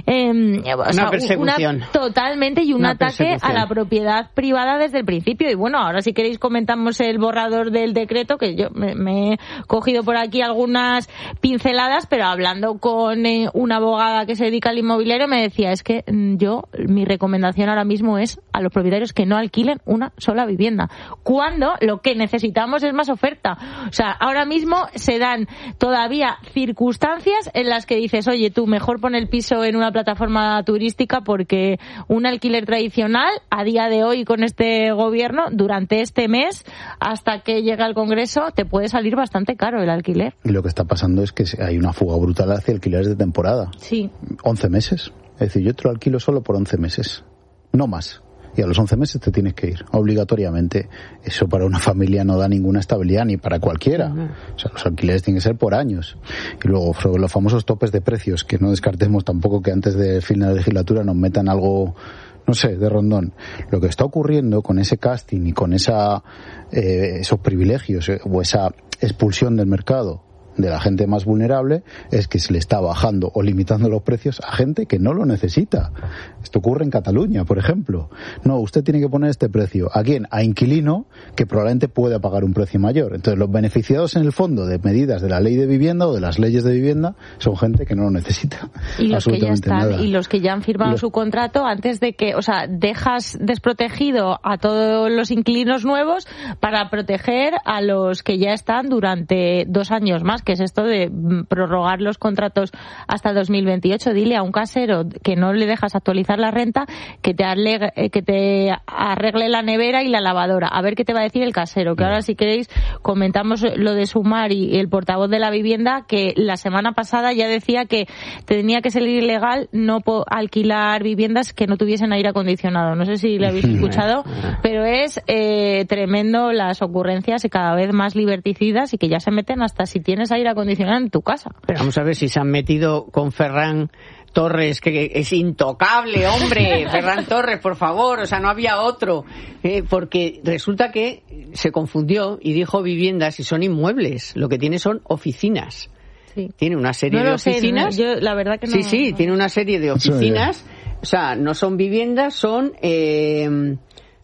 eh, o una sea, persecución. Una, totalmente, y un una ataque a la propiedad privada desde el principio. Y bueno, ahora si queréis comentamos el borrador del decreto, que yo me, me he cogido por aquí algunas pinceladas, pero hablando con eh, una abogada que se dedica al inmobiliario me decía, es que yo, mi recomendación ahora mismo es a los propietarios que no alquilen una sola vivienda, cuando lo que necesitamos es más oferta. O sea, ahora mismo se dan todavía circunstancias en las que dices, oye, tú mejor pon el piso en una plataforma turística, porque un alquiler tradicional a día de hoy con este gobierno, durante este mes hasta que llega al Congreso, te puede salir bastante caro el alquiler. Y lo que está pasando es que hay una fuga brutal hacia alquileres de temporada. Sí. once meses. Es decir, yo te lo alquilo solo por once meses, no más. Y a los once meses te tienes que ir, obligatoriamente. Eso para una familia no da ninguna estabilidad, ni para cualquiera. Uh-huh. O sea, los alquileres tienen que ser por años. Y luego, sobre los famosos topes de precios, que no descartemos tampoco que antes del fin de la legislatura nos metan algo, no sé, de rondón. Lo que está ocurriendo con ese casting y con esa eh, esos privilegios eh, o esa expulsión del mercado de la gente más vulnerable es que se le está bajando o limitando los precios a gente que no lo necesita. Esto ocurre en Cataluña, por ejemplo. No, usted tiene que poner este precio. ¿A quién? A inquilino que probablemente pueda pagar un precio mayor. Entonces, los beneficiados en el fondo de medidas de la ley de vivienda o de las leyes de vivienda son gente que no lo necesita. Y los que ya están, nada. y los que ya han firmado los... su contrato antes de que, o sea, dejas desprotegido a todos los inquilinos nuevos para proteger a los que ya están durante dos años más, que es esto de prorrogar los contratos hasta dos mil veintiocho. Dile a un casero que no le dejas actualizar la renta que te arregle, que te arregle la nevera y la lavadora. A ver qué te va a decir el casero. Que ahora, si queréis, comentamos lo de Sumar y el portavoz de la vivienda, que la semana pasada ya decía que tenía que ser ilegal no alquilar viviendas que no tuviesen aire acondicionado. No sé si lo habéis escuchado, pero es eh, tremendo las ocurrencias y cada vez más liberticidas, y que ya se meten hasta si tienes aire acondicionado en tu casa. Pero vamos a ver si se han metido con Ferran Torres, que es intocable, hombre. Ferran Torres, por favor, o sea, no había otro. Eh, porque resulta que se confundió y dijo viviendas y son inmuebles. Lo que tiene son oficinas. Sí. Tiene una serie no de lo oficinas. Sé, no, yo la verdad que no. Sí, sí, tiene una serie de oficinas. O sea, no son viviendas, son... Eh,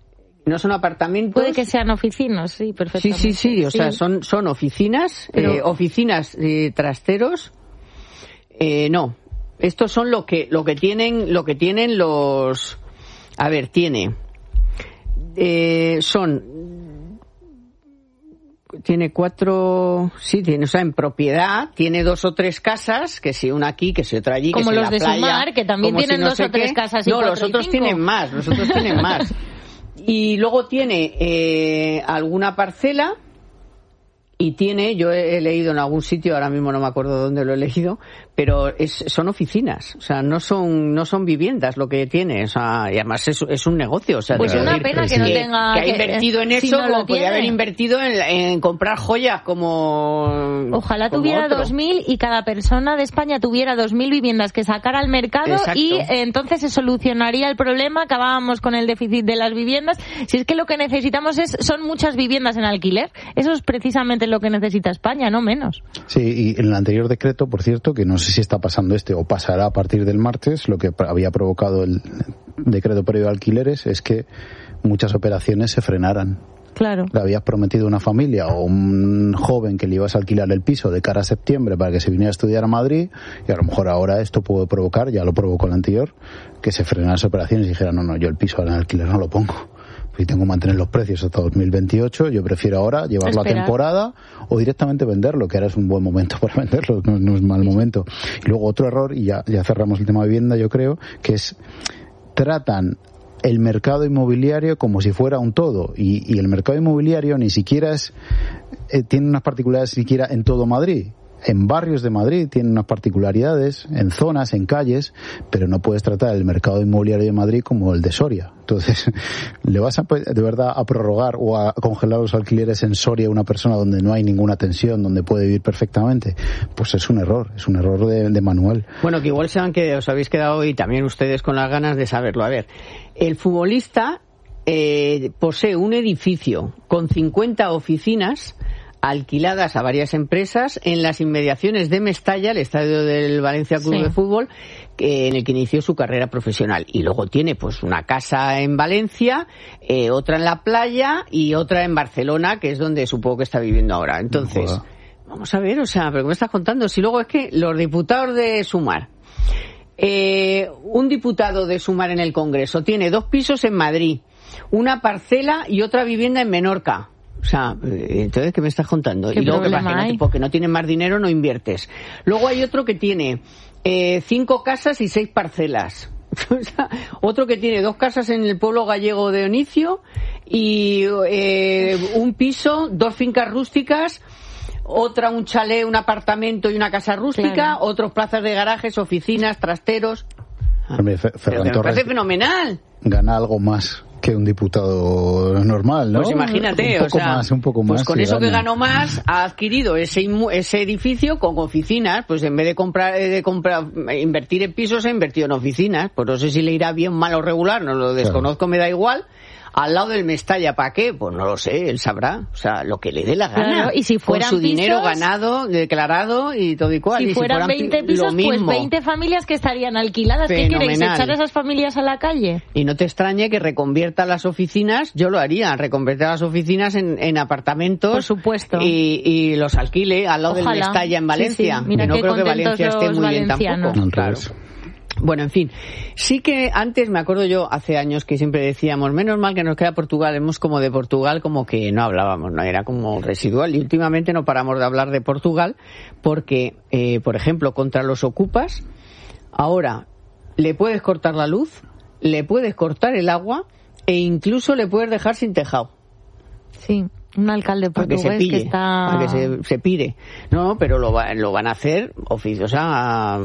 no son apartamentos. Puede que sean oficinas, sí, perfectamente. Sí, sí, sí, o sí. sea, son, son oficinas, Pero... eh, oficinas eh, trasteros. Eh, no, estos son lo que, lo que tienen, lo que tienen los, a ver, tiene, eh, son, tiene cuatro, sí, tiene, o sea, en propiedad, tiene dos o tres casas, que si una aquí, que si otra allí, como que si los en la de playa, Sumar, que también tienen si no dos o tres qué. casas y No, cuatro los otros y cinco. tienen más, los otros tienen más. Y luego tiene eh, alguna parcela y tiene, yo he, he leído en algún sitio, ahora mismo no me acuerdo dónde lo he leído, pero es, son oficinas, o sea, no son no son viviendas lo que tiene, o sea, y además es, es un negocio, o sea, pues es una pena que, que no tenga que ha invertido en eso, si no como podría haber invertido en, en comprar joyas como ojalá como tuviera otro. dos mil y cada persona de España tuviera dos mil viviendas que sacara al mercado. Exacto. Y eh, entonces se solucionaría el problema, acabábamos con el déficit de las viviendas. Si es que lo que necesitamos es son muchas viviendas en alquiler, eso es precisamente lo que necesita España, no menos. Sí, y en el anterior decreto, por cierto, que no sé si está pasando este o pasará a partir del martes, lo que había provocado el decreto previo de alquileres es que muchas operaciones se frenaran. Claro. Le habías prometido a una familia o un joven que le ibas a alquilar el piso de cara a septiembre para que se viniera a estudiar a Madrid, y a lo mejor ahora esto puede provocar, ya lo provocó el anterior, que se frenaran las operaciones y dijera, no, no, yo el piso ahora en alquiler no lo pongo. Y tengo que mantener los precios hasta dos mil veintiocho, yo prefiero ahora llevarlo Esperar. a temporada o directamente venderlo, que ahora es un buen momento para venderlo, no, no es mal momento. Y luego otro error, y ya, ya cerramos el tema de vivienda, yo creo, que es tratan el mercado inmobiliario como si fuera un todo, y, y el mercado inmobiliario ni siquiera es eh, tiene unas particularidades siquiera en todo Madrid. En barrios de Madrid tiene unas particularidades, en zonas, en calles, pero no puedes tratar el mercado inmobiliario de Madrid como el de Soria. Entonces, ¿le vas a, de verdad a prorrogar o a congelar los alquileres en Soria a una persona donde no hay ninguna tensión, donde puede vivir perfectamente? Pues es un error, es un error de, de manual. Bueno, que igual sean que os habéis quedado y también ustedes con las ganas de saberlo. A ver, el futbolista eh, posee un edificio con cincuenta oficinas alquiladas a varias empresas en las inmediaciones de Mestalla, el estadio del Valencia Club sí. de Fútbol, que, en el que inició su carrera profesional. Y luego tiene pues una casa en Valencia, eh, otra en la playa y otra en Barcelona, que es donde supongo que está viviendo ahora. Entonces, no vamos a ver, o sea, ¿pero qué me estás contando? Si luego es que los diputados de Sumar, eh, un diputado de Sumar en el Congreso tiene dos pisos en Madrid, una parcela y otra vivienda en Menorca. O sea, entonces, ¿qué me estás contando? Y luego, ¿qué pasa? Que no, porque no tienes más dinero, no inviertes. Luego hay otro que tiene eh, cinco casas y seis parcelas. O sea, otro que tiene dos casas en el pueblo gallego de Onicio y eh, un piso, dos fincas rústicas, otra un chalet, un apartamento y una casa rústica, claro. Otros plazas de garajes, oficinas, trasteros. Hombre, Fer- Pero me parece fenomenal. Gana algo más que un diputado normal, ¿no? Pues imagínate, un poco o sea, más, un poco pues más con eso gana. que ganó más, ha adquirido ese inmu- ese edificio con oficinas, pues en vez de comprar, de comprar, invertir en pisos, ha invertido en oficinas. Pues no sé si le irá bien, mal o regular, no lo desconozco, claro. Me da igual. Al lado del Mestalla, ¿para qué? Pues no lo sé, él sabrá. O sea, lo que le dé la gana. Claro, y si fueran con su pisos, dinero ganado, declarado y todo igual. Si, y fueran, si fueran veinte pisos, pues veinte familias que estarían alquiladas. Fenomenal. ¿Qué queréis? ¿Echar a esas familias a la calle? Y no te extrañe que reconvierta las oficinas, yo lo haría, reconvertir las oficinas en, en apartamentos. Por supuesto. Y, y los alquile al lado Ojalá. del Mestalla en Valencia. Sí, sí. Mira y no qué creo que Valencia esté muy bien tampoco. No, claro. Bueno, en fin, sí que antes me acuerdo yo hace años que siempre decíamos, menos mal que nos queda Portugal, hemos como de Portugal como que no hablábamos, no era como residual, y últimamente no paramos de hablar de Portugal porque, eh, por ejemplo, contra los ocupas, ahora le puedes cortar la luz, le puedes cortar el agua e incluso le puedes dejar sin tejado. Sí. Un alcalde portugués para que, se pille, que está... para que se, se pire. No, pero lo, va, lo van a hacer oficio, o sea...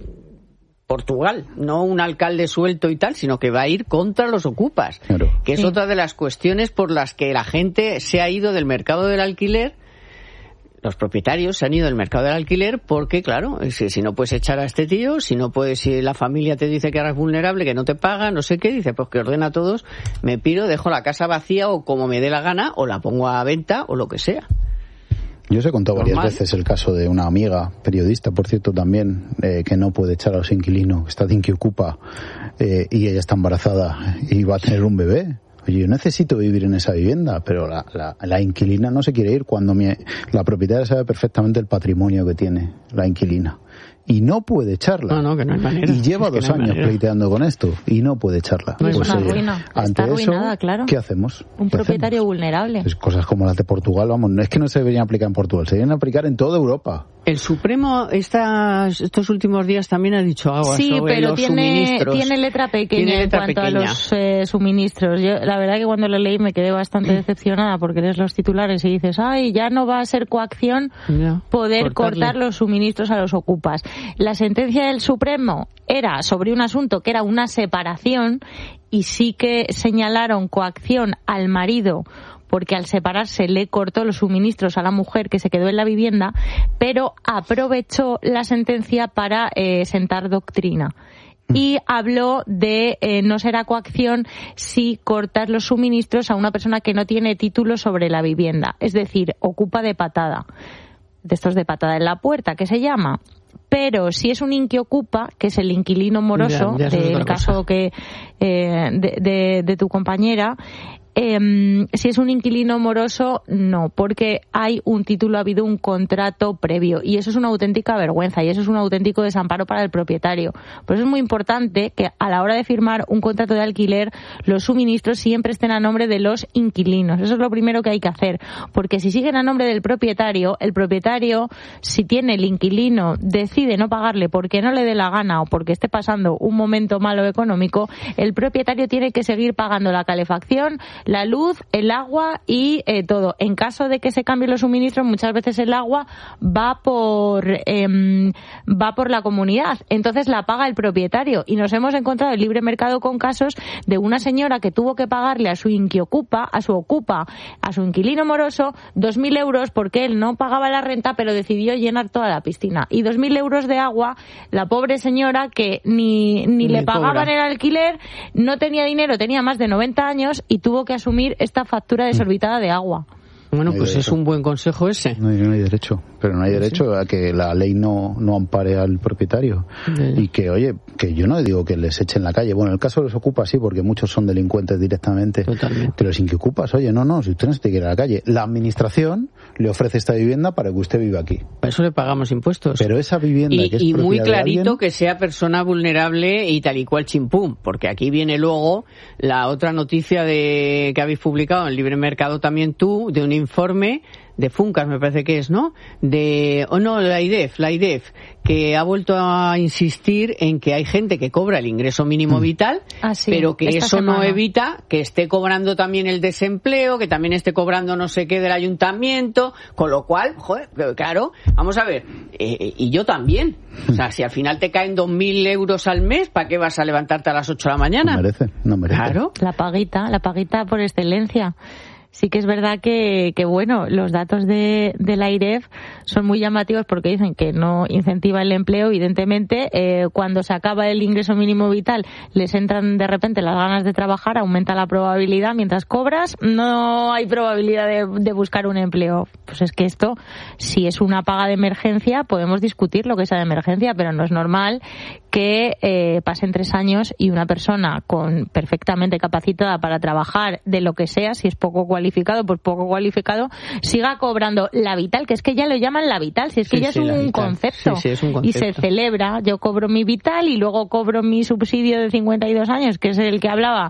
Portugal, no un alcalde suelto y tal, sino que va a ir contra los ocupas, claro. Que es sí. Otra de las cuestiones por las que la gente se ha ido del mercado del alquiler, los propietarios se han ido del mercado del alquiler porque, claro, si, si no puedes echar a este tío, si no puedes, si la familia te dice que eres vulnerable, que no te paga, no sé qué, dice, pues que ordena a todos, me piro, dejo la casa vacía o como me dé la gana, o la pongo a venta o lo que sea. Yo os he contado Normal. varias veces el caso de una amiga, periodista, por cierto, también, eh, que no puede echar a los inquilinos, que está de inquiocupa, eh, y ella está embarazada y va a tener un bebé. Oye, yo necesito vivir en esa vivienda, pero la, la, la inquilina no se quiere ir cuando mi, la propietaria sabe perfectamente el patrimonio que tiene la inquilina. Y no puede echarla. No, no, que no hay manera. Y lleva es dos no años pleiteando con esto y no puede echarla. No, es pues, una oye, ruina. Ante Está arruinada, eso, claro. ¿qué hacemos? Un ¿Qué propietario hacemos? vulnerable. Pues cosas como las de Portugal, vamos, no es que no se deberían aplicar en Portugal, se deberían aplicar en toda Europa. El Supremo estas, estos últimos días también ha dicho algo sí, sobre pero los tiene, suministros. tiene letra pequeña tiene letra en cuanto pequeña. a los eh, suministros. Yo, la verdad que cuando lo leí me quedé bastante decepcionada porque lees los titulares y dices, ay, ya no va a ser coacción ya, poder cortarle. cortar los suministros a los ocupas. La sentencia del Supremo era sobre un asunto que era una separación y sí que señalaron coacción al marido porque al separarse le cortó los suministros a la mujer que se quedó en la vivienda, pero aprovechó la sentencia para eh, sentar doctrina. Y habló de eh, no será coacción si cortas los suministros a una persona que no tiene título sobre la vivienda, es decir, ocupa de patada, de estos de patada en la puerta, que se llama. Pero si es un inquiocupa, que es el inquilino moroso, ya, ya del caso que eh, de, de, de tu compañera, Eh, si es un inquilino moroso, no, porque hay un título, ha habido un contrato previo y eso es una auténtica vergüenza y eso es un auténtico desamparo para el propietario. Por eso es muy importante que a la hora de firmar un contrato de alquiler los suministros siempre estén a nombre de los inquilinos. Eso es lo primero que hay que hacer, porque si siguen a nombre del propietario, el propietario, si tiene el inquilino, decide no pagarle porque no le dé la gana o porque esté pasando un momento malo económico, el propietario tiene que seguir pagando la calefacción, la luz, el agua y eh, todo. En caso de que se cambien los suministros, muchas veces el agua va por eh, va por la comunidad, entonces la paga el propietario y nos hemos encontrado en libre mercado con casos de una señora que tuvo que pagarle a su inquiocupa, a su ocupa, a su inquilino moroso, dos mil euros porque él no pagaba la renta pero decidió llenar toda la piscina y dos mil euros de agua, la pobre señora que ni, ni, ni le pagaban el alquiler, no tenía dinero, tenía más de noventa años y tuvo que asumir esta factura desorbitada de agua. Bueno, no pues derecho. Es un buen consejo ese. No hay, no hay derecho, pero no hay derecho sí. a que la ley no, no ampare al propietario. Sí. Y que, oye, que yo no digo que les echen la calle. Bueno, en el caso de los ocupas sí, porque muchos son delincuentes directamente. Totalmente. Pero sin que ocupas, oye, no, no, si usted no se te quiere ir a la calle, la administración le ofrece esta vivienda para que usted viva aquí. Para eso le pagamos impuestos. Pero esa vivienda y, que es y muy clarito alguien... que sea persona vulnerable y tal y cual chimpum, porque aquí viene luego la otra noticia de que habéis publicado en Libre Mercado también tú, de un informe de Funcas, me parece que es, ¿no? De, o oh no, la I D E F, la I D E F, que ha vuelto a insistir en que hay gente que cobra el ingreso mínimo vital, ah, sí, pero que eso semana. no evita que esté cobrando también el desempleo, que también esté cobrando no sé qué del ayuntamiento, con lo cual, joder, claro, vamos a ver, eh, y yo también. O sea, si al final te caen dos mil euros al mes, ¿para qué vas a levantarte a las ocho de la mañana? No merece, no merece. Claro. La paguita, la paguita por excelencia. Sí que es verdad que, que bueno, los datos de, de la I R E F son muy llamativos porque dicen que no incentiva el empleo. Evidentemente, eh, cuando se acaba el ingreso mínimo vital, les entran de repente las ganas de trabajar, aumenta la probabilidad. Mientras cobras, no hay probabilidad de, de buscar un empleo. Pues es que esto, si es una paga de emergencia, podemos discutir lo que sea de emergencia, pero no es normal que eh, pasen tres años y una persona con perfectamente capacitada para trabajar de lo que sea, si es poco cualificado, pues poco cualificado, siga cobrando la vital, que es que ya lo llaman la vital, si es que sí, ya sí, es, un concepto. Sí, sí, es un concepto. Y se celebra, yo cobro mi vital y luego cobro mi subsidio de cincuenta y dos años, que es el que hablaba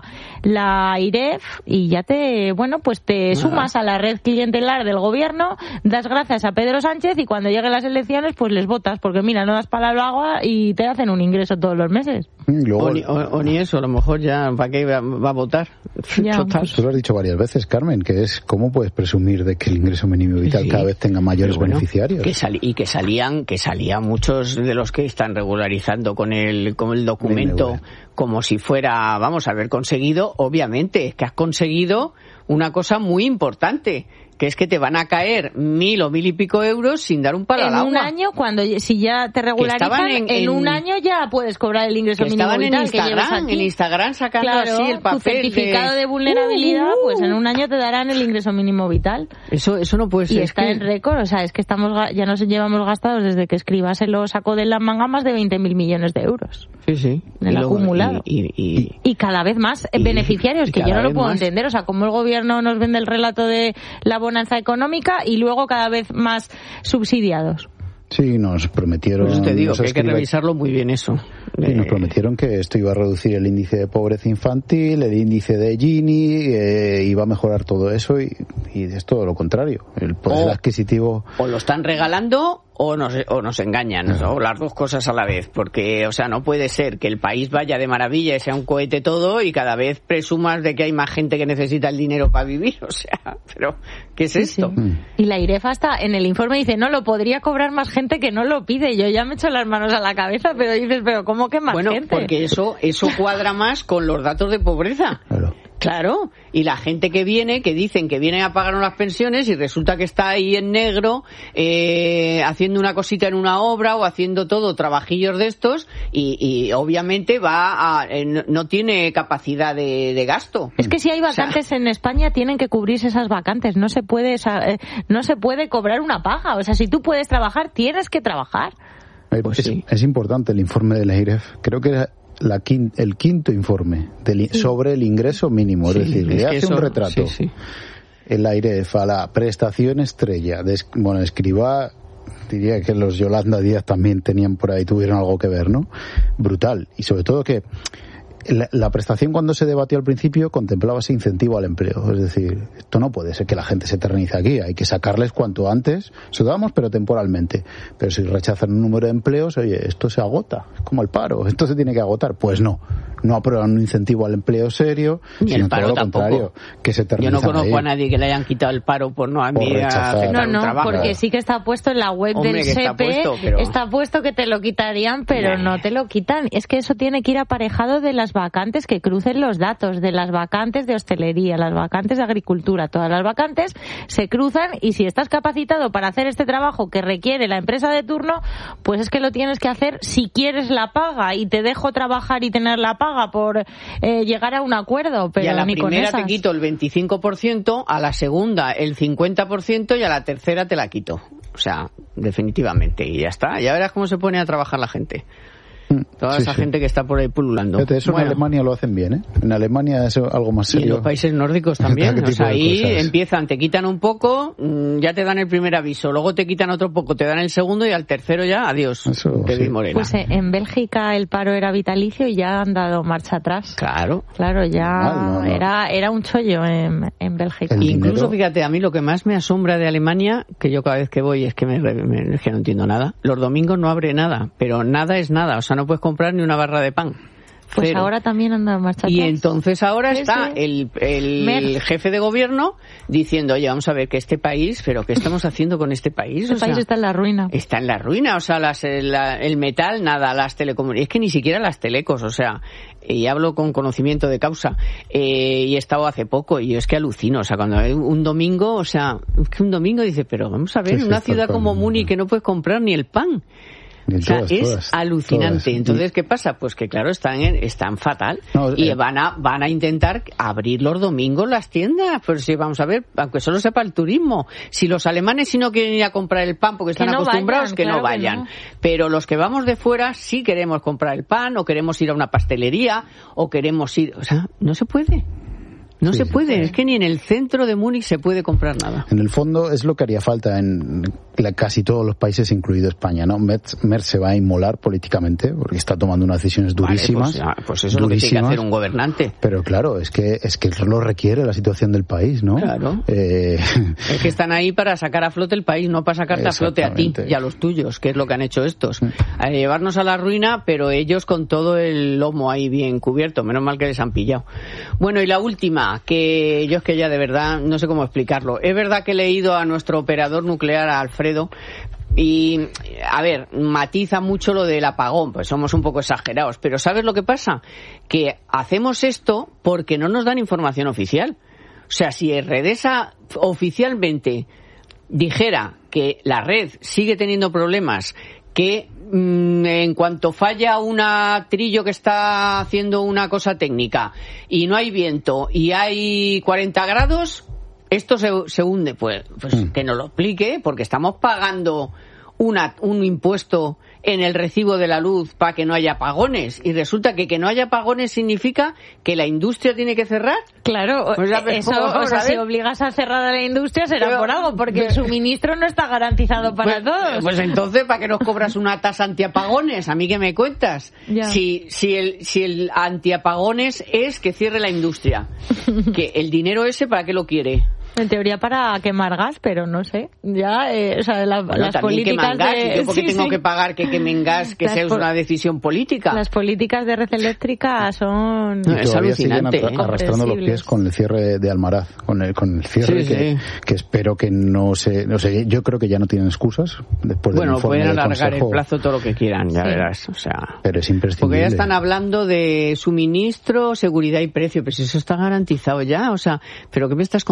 la I R E F, y ya te, bueno, pues te ah. sumas a la red clientelar del gobierno, das gracias a Pedro Sánchez y cuando lleguen las elecciones pues les votas, porque mira, no das para el agua y te hacen un ingreso todos los meses. Luego, o, ni, o, o ni eso, a lo mejor ya, ¿para qué va, va a votar? Ya, pues, tú lo has dicho varias veces, Carmen, que es cómo puedes presumir de que el ingreso mínimo vital sí, cada vez tenga mayores bueno, beneficiarios. Que sali- y que salían, que salían muchos de los que están regularizando con el, con el documento como si fuera, vamos a haber conseguido, obviamente, es que has conseguido una cosa muy importante, que es que te van a caer mil o mil y pico euros sin dar un palo en al agua. En un año, cuando si ya te regularizan, en, en, en un año ya puedes cobrar el ingreso mínimo vital. Estaban en Instagram, en Instagram sacando claro, así el papel tu certificado de, de vulnerabilidad, uh, uh, pues en un año te darán el ingreso mínimo vital. Eso eso no puede ser. Y está que... en récord, o sea, es que estamos ya nos llevamos gastados desde que Escribá se lo sacó de la manga más de veinte mil millones de euros. Sí, sí. En el y luego, acumulado. Y, y, y, y cada vez más y, beneficiarios, que yo no lo puedo más. entender. O sea, como el gobierno nos vende el relato de la bonanza económica y luego cada vez más subsidiados. Sí, nos prometieron... Pues te digo que hay que revisarlo muy bien eso. Sí, nos prometieron que esto iba a reducir el índice de pobreza infantil, el índice de Gini, eh, iba a mejorar todo eso y, y es todo lo contrario. El poder o, adquisitivo... O lo están regalando o nos, o nos engañan, uh-huh. o las dos cosas a la vez, porque, o sea, no puede ser que el país vaya de maravilla y sea un cohete todo y cada vez presumas de que hay más gente que necesita el dinero para vivir, o sea, pero, ¿qué es sí, esto? Sí. Mm. Y la I R E F hasta en el informe dice, no, lo podría cobrar más gente que no lo pide. Yo ya me echo las manos a la cabeza, pero dices, pero ¿cómo que más bueno, gente? Bueno, porque eso, eso cuadra más con los datos de pobreza. Claro. Claro, y la gente que viene, que dicen que viene a pagar unas pensiones y resulta que está ahí en negro eh, haciendo una cosita en una obra o haciendo todo, trabajillos de estos y, y obviamente va a, eh, no tiene capacidad de, de gasto. Es que si hay vacantes, o sea, en España tienen que cubrirse esas vacantes, no se puede eh, no se puede cobrar una paga, o sea, si tú puedes trabajar, tienes que trabajar. Pues es, sí. es importante el informe de la I R E F, creo que la quin, el quinto informe del, sí. sobre el ingreso mínimo, es sí, decir, es le hace eso, un retrato. Sí, sí. El AREF a la prestación estrella, de, bueno, Escrivá, diría que los Yolanda Díaz también tenían por ahí, tuvieron algo que ver, ¿no? Brutal. Y sobre todo que La, la prestación, cuando se debatió al principio, contemplaba ese incentivo al empleo. Es decir, esto no puede ser que la gente se eternice aquí. Hay que sacarles cuanto antes. Se lo damos, pero temporalmente. Pero si rechazan un número de empleos, oye, esto se agota. Es como el paro. Esto se tiene que agotar. Pues no. No aprueban un incentivo al empleo serio, ni sino el paro todo lo tampoco. Contrario, que se eternizan. Yo no conozco ahí. a nadie que le hayan quitado el paro por no haber aceptado No, no, un trabajo. porque sí que está puesto en la web Hombre, del que S E P, está puesto, pero... está puesto que te lo quitarían, pero no te lo quitan. Es que eso tiene que ir aparejado de las vacantes, que crucen los datos, de las vacantes de hostelería, las vacantes de agricultura, todas las vacantes se cruzan, y si estás capacitado para hacer este trabajo que requiere la empresa de turno, pues es que lo tienes que hacer si quieres la paga, y te dejo trabajar y tener la paga por eh, llegar a un acuerdo, pero y a la ni primera con te quito el veinticinco por ciento, a la segunda el cincuenta por ciento y a la tercera te la quito. O sea, definitivamente, y ya está. Ya verás cómo se pone a trabajar la gente. Toda sí, esa sí. gente que está por ahí pululando. Fíjate, eso bueno. En Alemania lo hacen bien, ¿eh? En Alemania es algo más serio. Y en los países nórdicos también. O sea, ahí empiezan, te quitan un poco, ya te dan el primer aviso, luego te quitan otro poco, te dan el segundo, y al tercero ya, adiós. Eso, sí. Morena. Pues eh, en Bélgica el paro era vitalicio y ya han dado marcha atrás. Claro. Claro, ya no, no, no. Era, era un chollo en, en Bélgica. El Incluso, dinero... fíjate, a mí lo que más me asombra de Alemania, que yo cada vez que voy es que, me, me, es que no entiendo nada, los domingos no abre nada, pero nada es nada, o sea, no puedes comprar ni una barra de pan. Pues Cero. ahora también han dado marcha atrás. Y entonces ahora sí, está sí. el, el jefe de gobierno diciendo, oye, vamos a ver que este país, pero ¿qué estamos haciendo con este país? Este o sea, país está en la ruina. Está en la ruina, o sea, las, la, el metal, nada, las telecomunicaciones, es que ni siquiera las telecos, o sea, y hablo con conocimiento de causa, eh, y he estado hace poco, y yo es que alucino, o sea, cuando hay un domingo, o sea, es que un domingo dice, pero vamos a ver, en una ciudad como Múnich que no puedes comprar ni el pan. O sea, todas, es todas, alucinante. todas. Entonces, ¿qué pasa? Pues que claro, están en, están fatal. No, y eh, van a van a intentar abrir los domingos las tiendas. Pues sí, vamos a ver, aunque solo sepa el turismo. Si los alemanes si no quieren ir a comprar el pan porque están no acostumbrados, vayan, que claro no vayan. Que no. Pero los que vamos de fuera sí queremos comprar el pan, o queremos ir a una pastelería, o queremos ir... O sea, no se puede. No sí, se puede, sí. Es que ni en el centro de Múnich se puede comprar nada. En el fondo es lo que haría falta en casi todos los países, incluido España, ¿no? Merz, Merz se va a inmolar políticamente porque está tomando unas decisiones durísimas. Vale, pues, pues eso es lo que tiene que hacer un gobernante. Pero claro, es que es que lo requiere la situación del país, ¿no? Claro. Eh... Es que están ahí para sacar a flote el país, no para sacarte a flote a ti y a los tuyos, que es lo que han hecho estos. A llevarnos a la ruina, pero ellos con todo el lomo ahí bien cubierto. Menos mal que les han pillado. Bueno, y la última, que yo es que ya de verdad no sé cómo explicarlo. Es verdad que he leído a nuestro operador nuclear, a Alfredo, y, a ver, matiza mucho lo del apagón, pues somos un poco exagerados, pero ¿sabes lo que pasa? Que hacemos esto porque no nos dan información oficial. O sea, si Redesa oficialmente dijera que la red sigue teniendo problemas, que mmm, en cuanto falla un trillo que está haciendo una cosa técnica y no hay viento y hay cuarenta grados, esto se, se hunde. Pues, pues mm. que nos lo explique, porque estamos pagando una, un impuesto en el recibo de la luz para que no haya apagones, y resulta que que no haya apagones significa que la industria tiene que cerrar. Claro, o sea, eso, o sea, si obligas a cerrar a la industria será pero, por algo, porque pero, el suministro no está garantizado para pues, todos. Pues entonces, ¿para qué nos cobras una tasa antiapagones? ¿A mí qué me cuentas? Ya. Si, si, el, si el antiapagones es que cierre la industria, que el dinero ese, ¿para qué lo quiere? En teoría para quemar gas, pero no sé. Ya, eh, o sea, la, bueno, las políticas gas, de... ¿y yo por qué sí, tengo sí. que pagar que quemen gas, que sea una decisión política? Las políticas de red eléctrica son... Y es alucinante. Siguen arrastrando los pies con el cierre de Almaraz, con el, con el cierre sí, que, sí. que espero que no se... No sé, yo creo que ya no tienen excusas después del Bueno, informe pueden del alargar Consejo, el plazo todo lo que quieran, ya sí. verás. O sea, pero es imprescindible. Porque ya están hablando de suministro, seguridad y precio, pero si eso está garantizado ya, o sea, ¿pero qué me estás contando? Que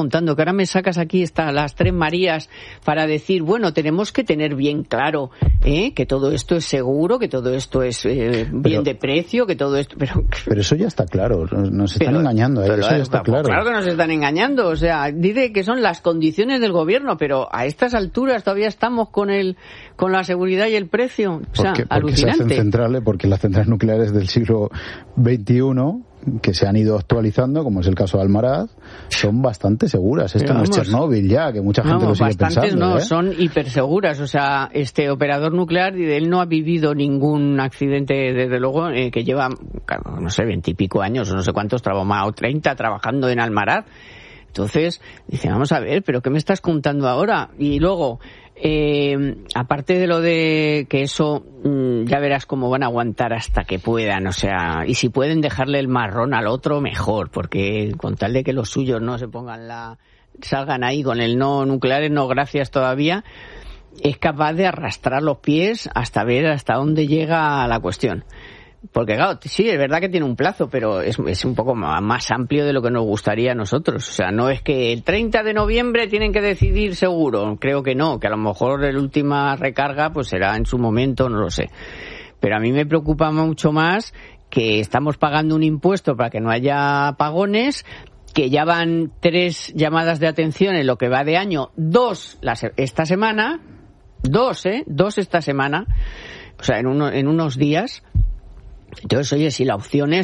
porque ahora me sacas aquí esta, las tres Marías para decir, bueno, tenemos que tener bien claro ¿eh? que todo esto es seguro, que todo esto es eh, bien pero, de precio, que todo esto... Pero, pero eso ya está claro, nos están pero, engañando, ¿eh? pero, eso ya está claro. Claro que nos están engañando, o sea, dice que son las condiciones del gobierno, pero a estas alturas todavía estamos con el con la seguridad y el precio, o sea, porque, porque alucinante. se hacen centrales, porque las centrales nucleares del siglo veintiuno, que se han ido actualizando, como es el caso de Almaraz, son bastante seguras. Esto vamos, no es Chernóbil ya, que mucha gente vamos, lo sigue bastantes pensando. no, ¿eh? son hiperseguras. O sea, este operador nuclear, él no ha vivido ningún accidente, desde luego, eh, que lleva, no sé, veintipico años, o no sé cuántos, trabajado, treinta, trabajando en Almaraz. Entonces, dice, vamos a ver, ¿pero qué me estás contando ahora? Y luego, eh, aparte de lo de que eso, mmm, ya verás cómo van a aguantar hasta que puedan, o sea, y si pueden dejarle el marrón al otro, mejor, porque con tal de que los suyos no se pongan la, salgan ahí con el no nucleares, no gracias todavía, es capaz de arrastrar los pies hasta ver hasta dónde llega la cuestión. Porque claro, sí, es verdad que tiene un plazo, pero es, es un poco más amplio de lo que nos gustaría a nosotros. O sea, no es que el treinta de noviembre tienen que decidir seguro. Creo que no, que a lo mejor la última recarga pues será en su momento, no lo sé. Pero a mí me preocupa mucho más que estamos pagando un impuesto para que no haya apagones, que ya van tres llamadas de atención en lo que va de año, dos las, esta semana, dos, ¿eh? Dos esta semana, o sea, en, uno, en unos días. Entonces, oye, si la opción es